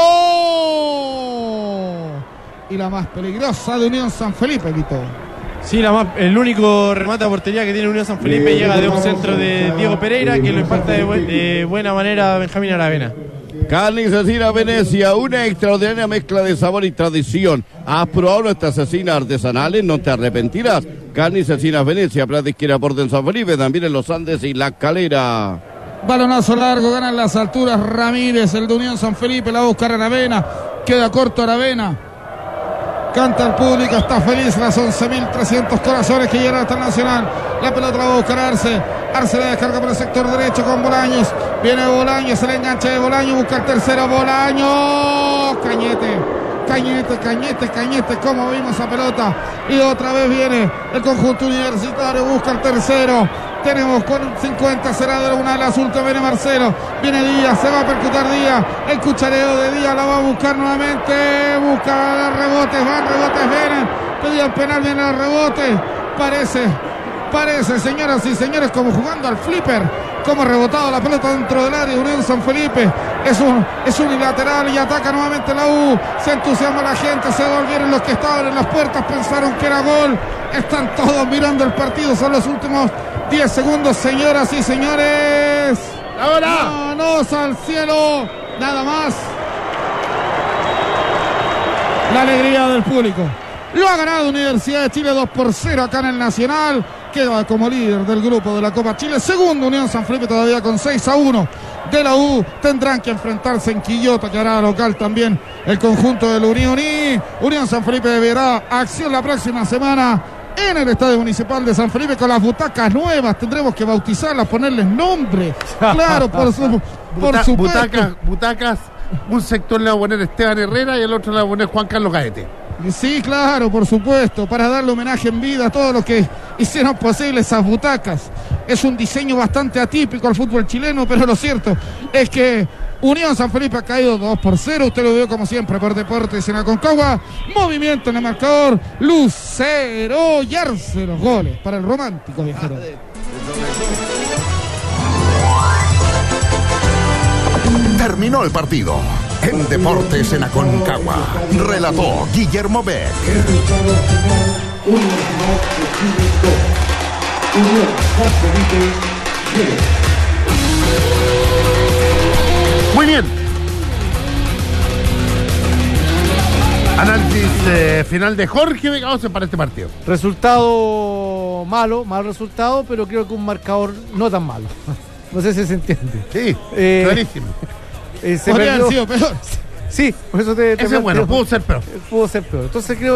Y la más peligrosa de Unión San Felipe, Vito. Sí, la más, el único remate a portería que tiene Unión San Felipe llega de un centro de Diego Pereira que lo impacta de, buen, de buena manera a Benjamín Aravena. Carne Cecina Venecia, una extraordinaria mezcla de sabor y tradición. ¿Has probado nuestras cecinas artesanales? No te arrepentirás. Carne Cecina Venecia, Plaza Izquierda por San Felipe, también en los Andes y La Calera. Balonazo largo, ganan las alturas Ramírez, el de Unión San Felipe, la va a buscar Aravena. Queda corto Aravena. Canta el público, está feliz las once mil trescientos corazones que llegan hasta el Nacional. La pelota la va a buscar Arce. Arce la descarga por el sector derecho con Bolaños. Viene Bolaños, el enganche de Bolaños, busca el tercero Bolaños. Cañete, Cañete, Cañete, Cañete, como vimos esa pelota. Y otra vez viene el conjunto universitario, busca el tercero. Tenemos con cincuenta, será de una de las últimas. Viene Marcelo, viene Díaz, se va a percutar Díaz. El cuchareo de Díaz la va a buscar nuevamente. Busca rebotes, van rebotes, vienen. Pedía el penal, viene el rebote. Parece, parece, señoras y señores, como jugando al flipper. Como ha rebotado la pelota dentro del área. Unión San Felipe es un es unilateral y ataca nuevamente la U. Se entusiasma la gente, se volvieron los que estaban en las puertas, pensaron que era gol. Están todos mirando el partido, son los últimos diez segundos, señoras y señores. ¡Ahora! ¡Manos al cielo! Nada más. La alegría del público. Lo ha ganado Universidad de Chile dos por cero acá en el Nacional. Queda como líder del grupo de la Copa Chile. Segundo Unión San Felipe todavía con seis a uno de la U. Tendrán que enfrentarse en Quillota, que hará local también el conjunto de la Unión. Y Unión San Felipe deberá acción la próxima semana en el Estadio Municipal de San Felipe con las butacas nuevas. Tendremos que bautizarlas, ponerles nombre. Claro, por su Buta- supuesto. Butacas, butacas, un sector le va a poner Esteban Herrera y el otro le va a poner Juan Carlos Gaete. Sí, claro, por supuesto, para darle homenaje en vida a todos los que hicieron posible esas butacas. Es un diseño bastante atípico al fútbol chileno, pero lo cierto es que Unión San Felipe ha caído dos por cero. Usted lo vio como siempre por Deportes en Aconcagua. Movimiento en el marcador. Lucero y Arce los goles para el romántico viajero. Terminó el partido. En Deportes en Aconcagua. Relató Guillermo Beck. Resultado final, Universidad de Chile dos. Unión San Felipe cero. Muy bien. Análisis eh, final de Jorge Vegaose para este partido. Resultado malo, mal resultado, pero creo que un marcador no tan malo. No sé si se entiende. Sí, Eh, clarísimo. Eh, se Podría haber perdió- sido peor. Sí, por eso te, te Ese es bueno, planteo- pudo ser peor. Pudo ser peor. Entonces creo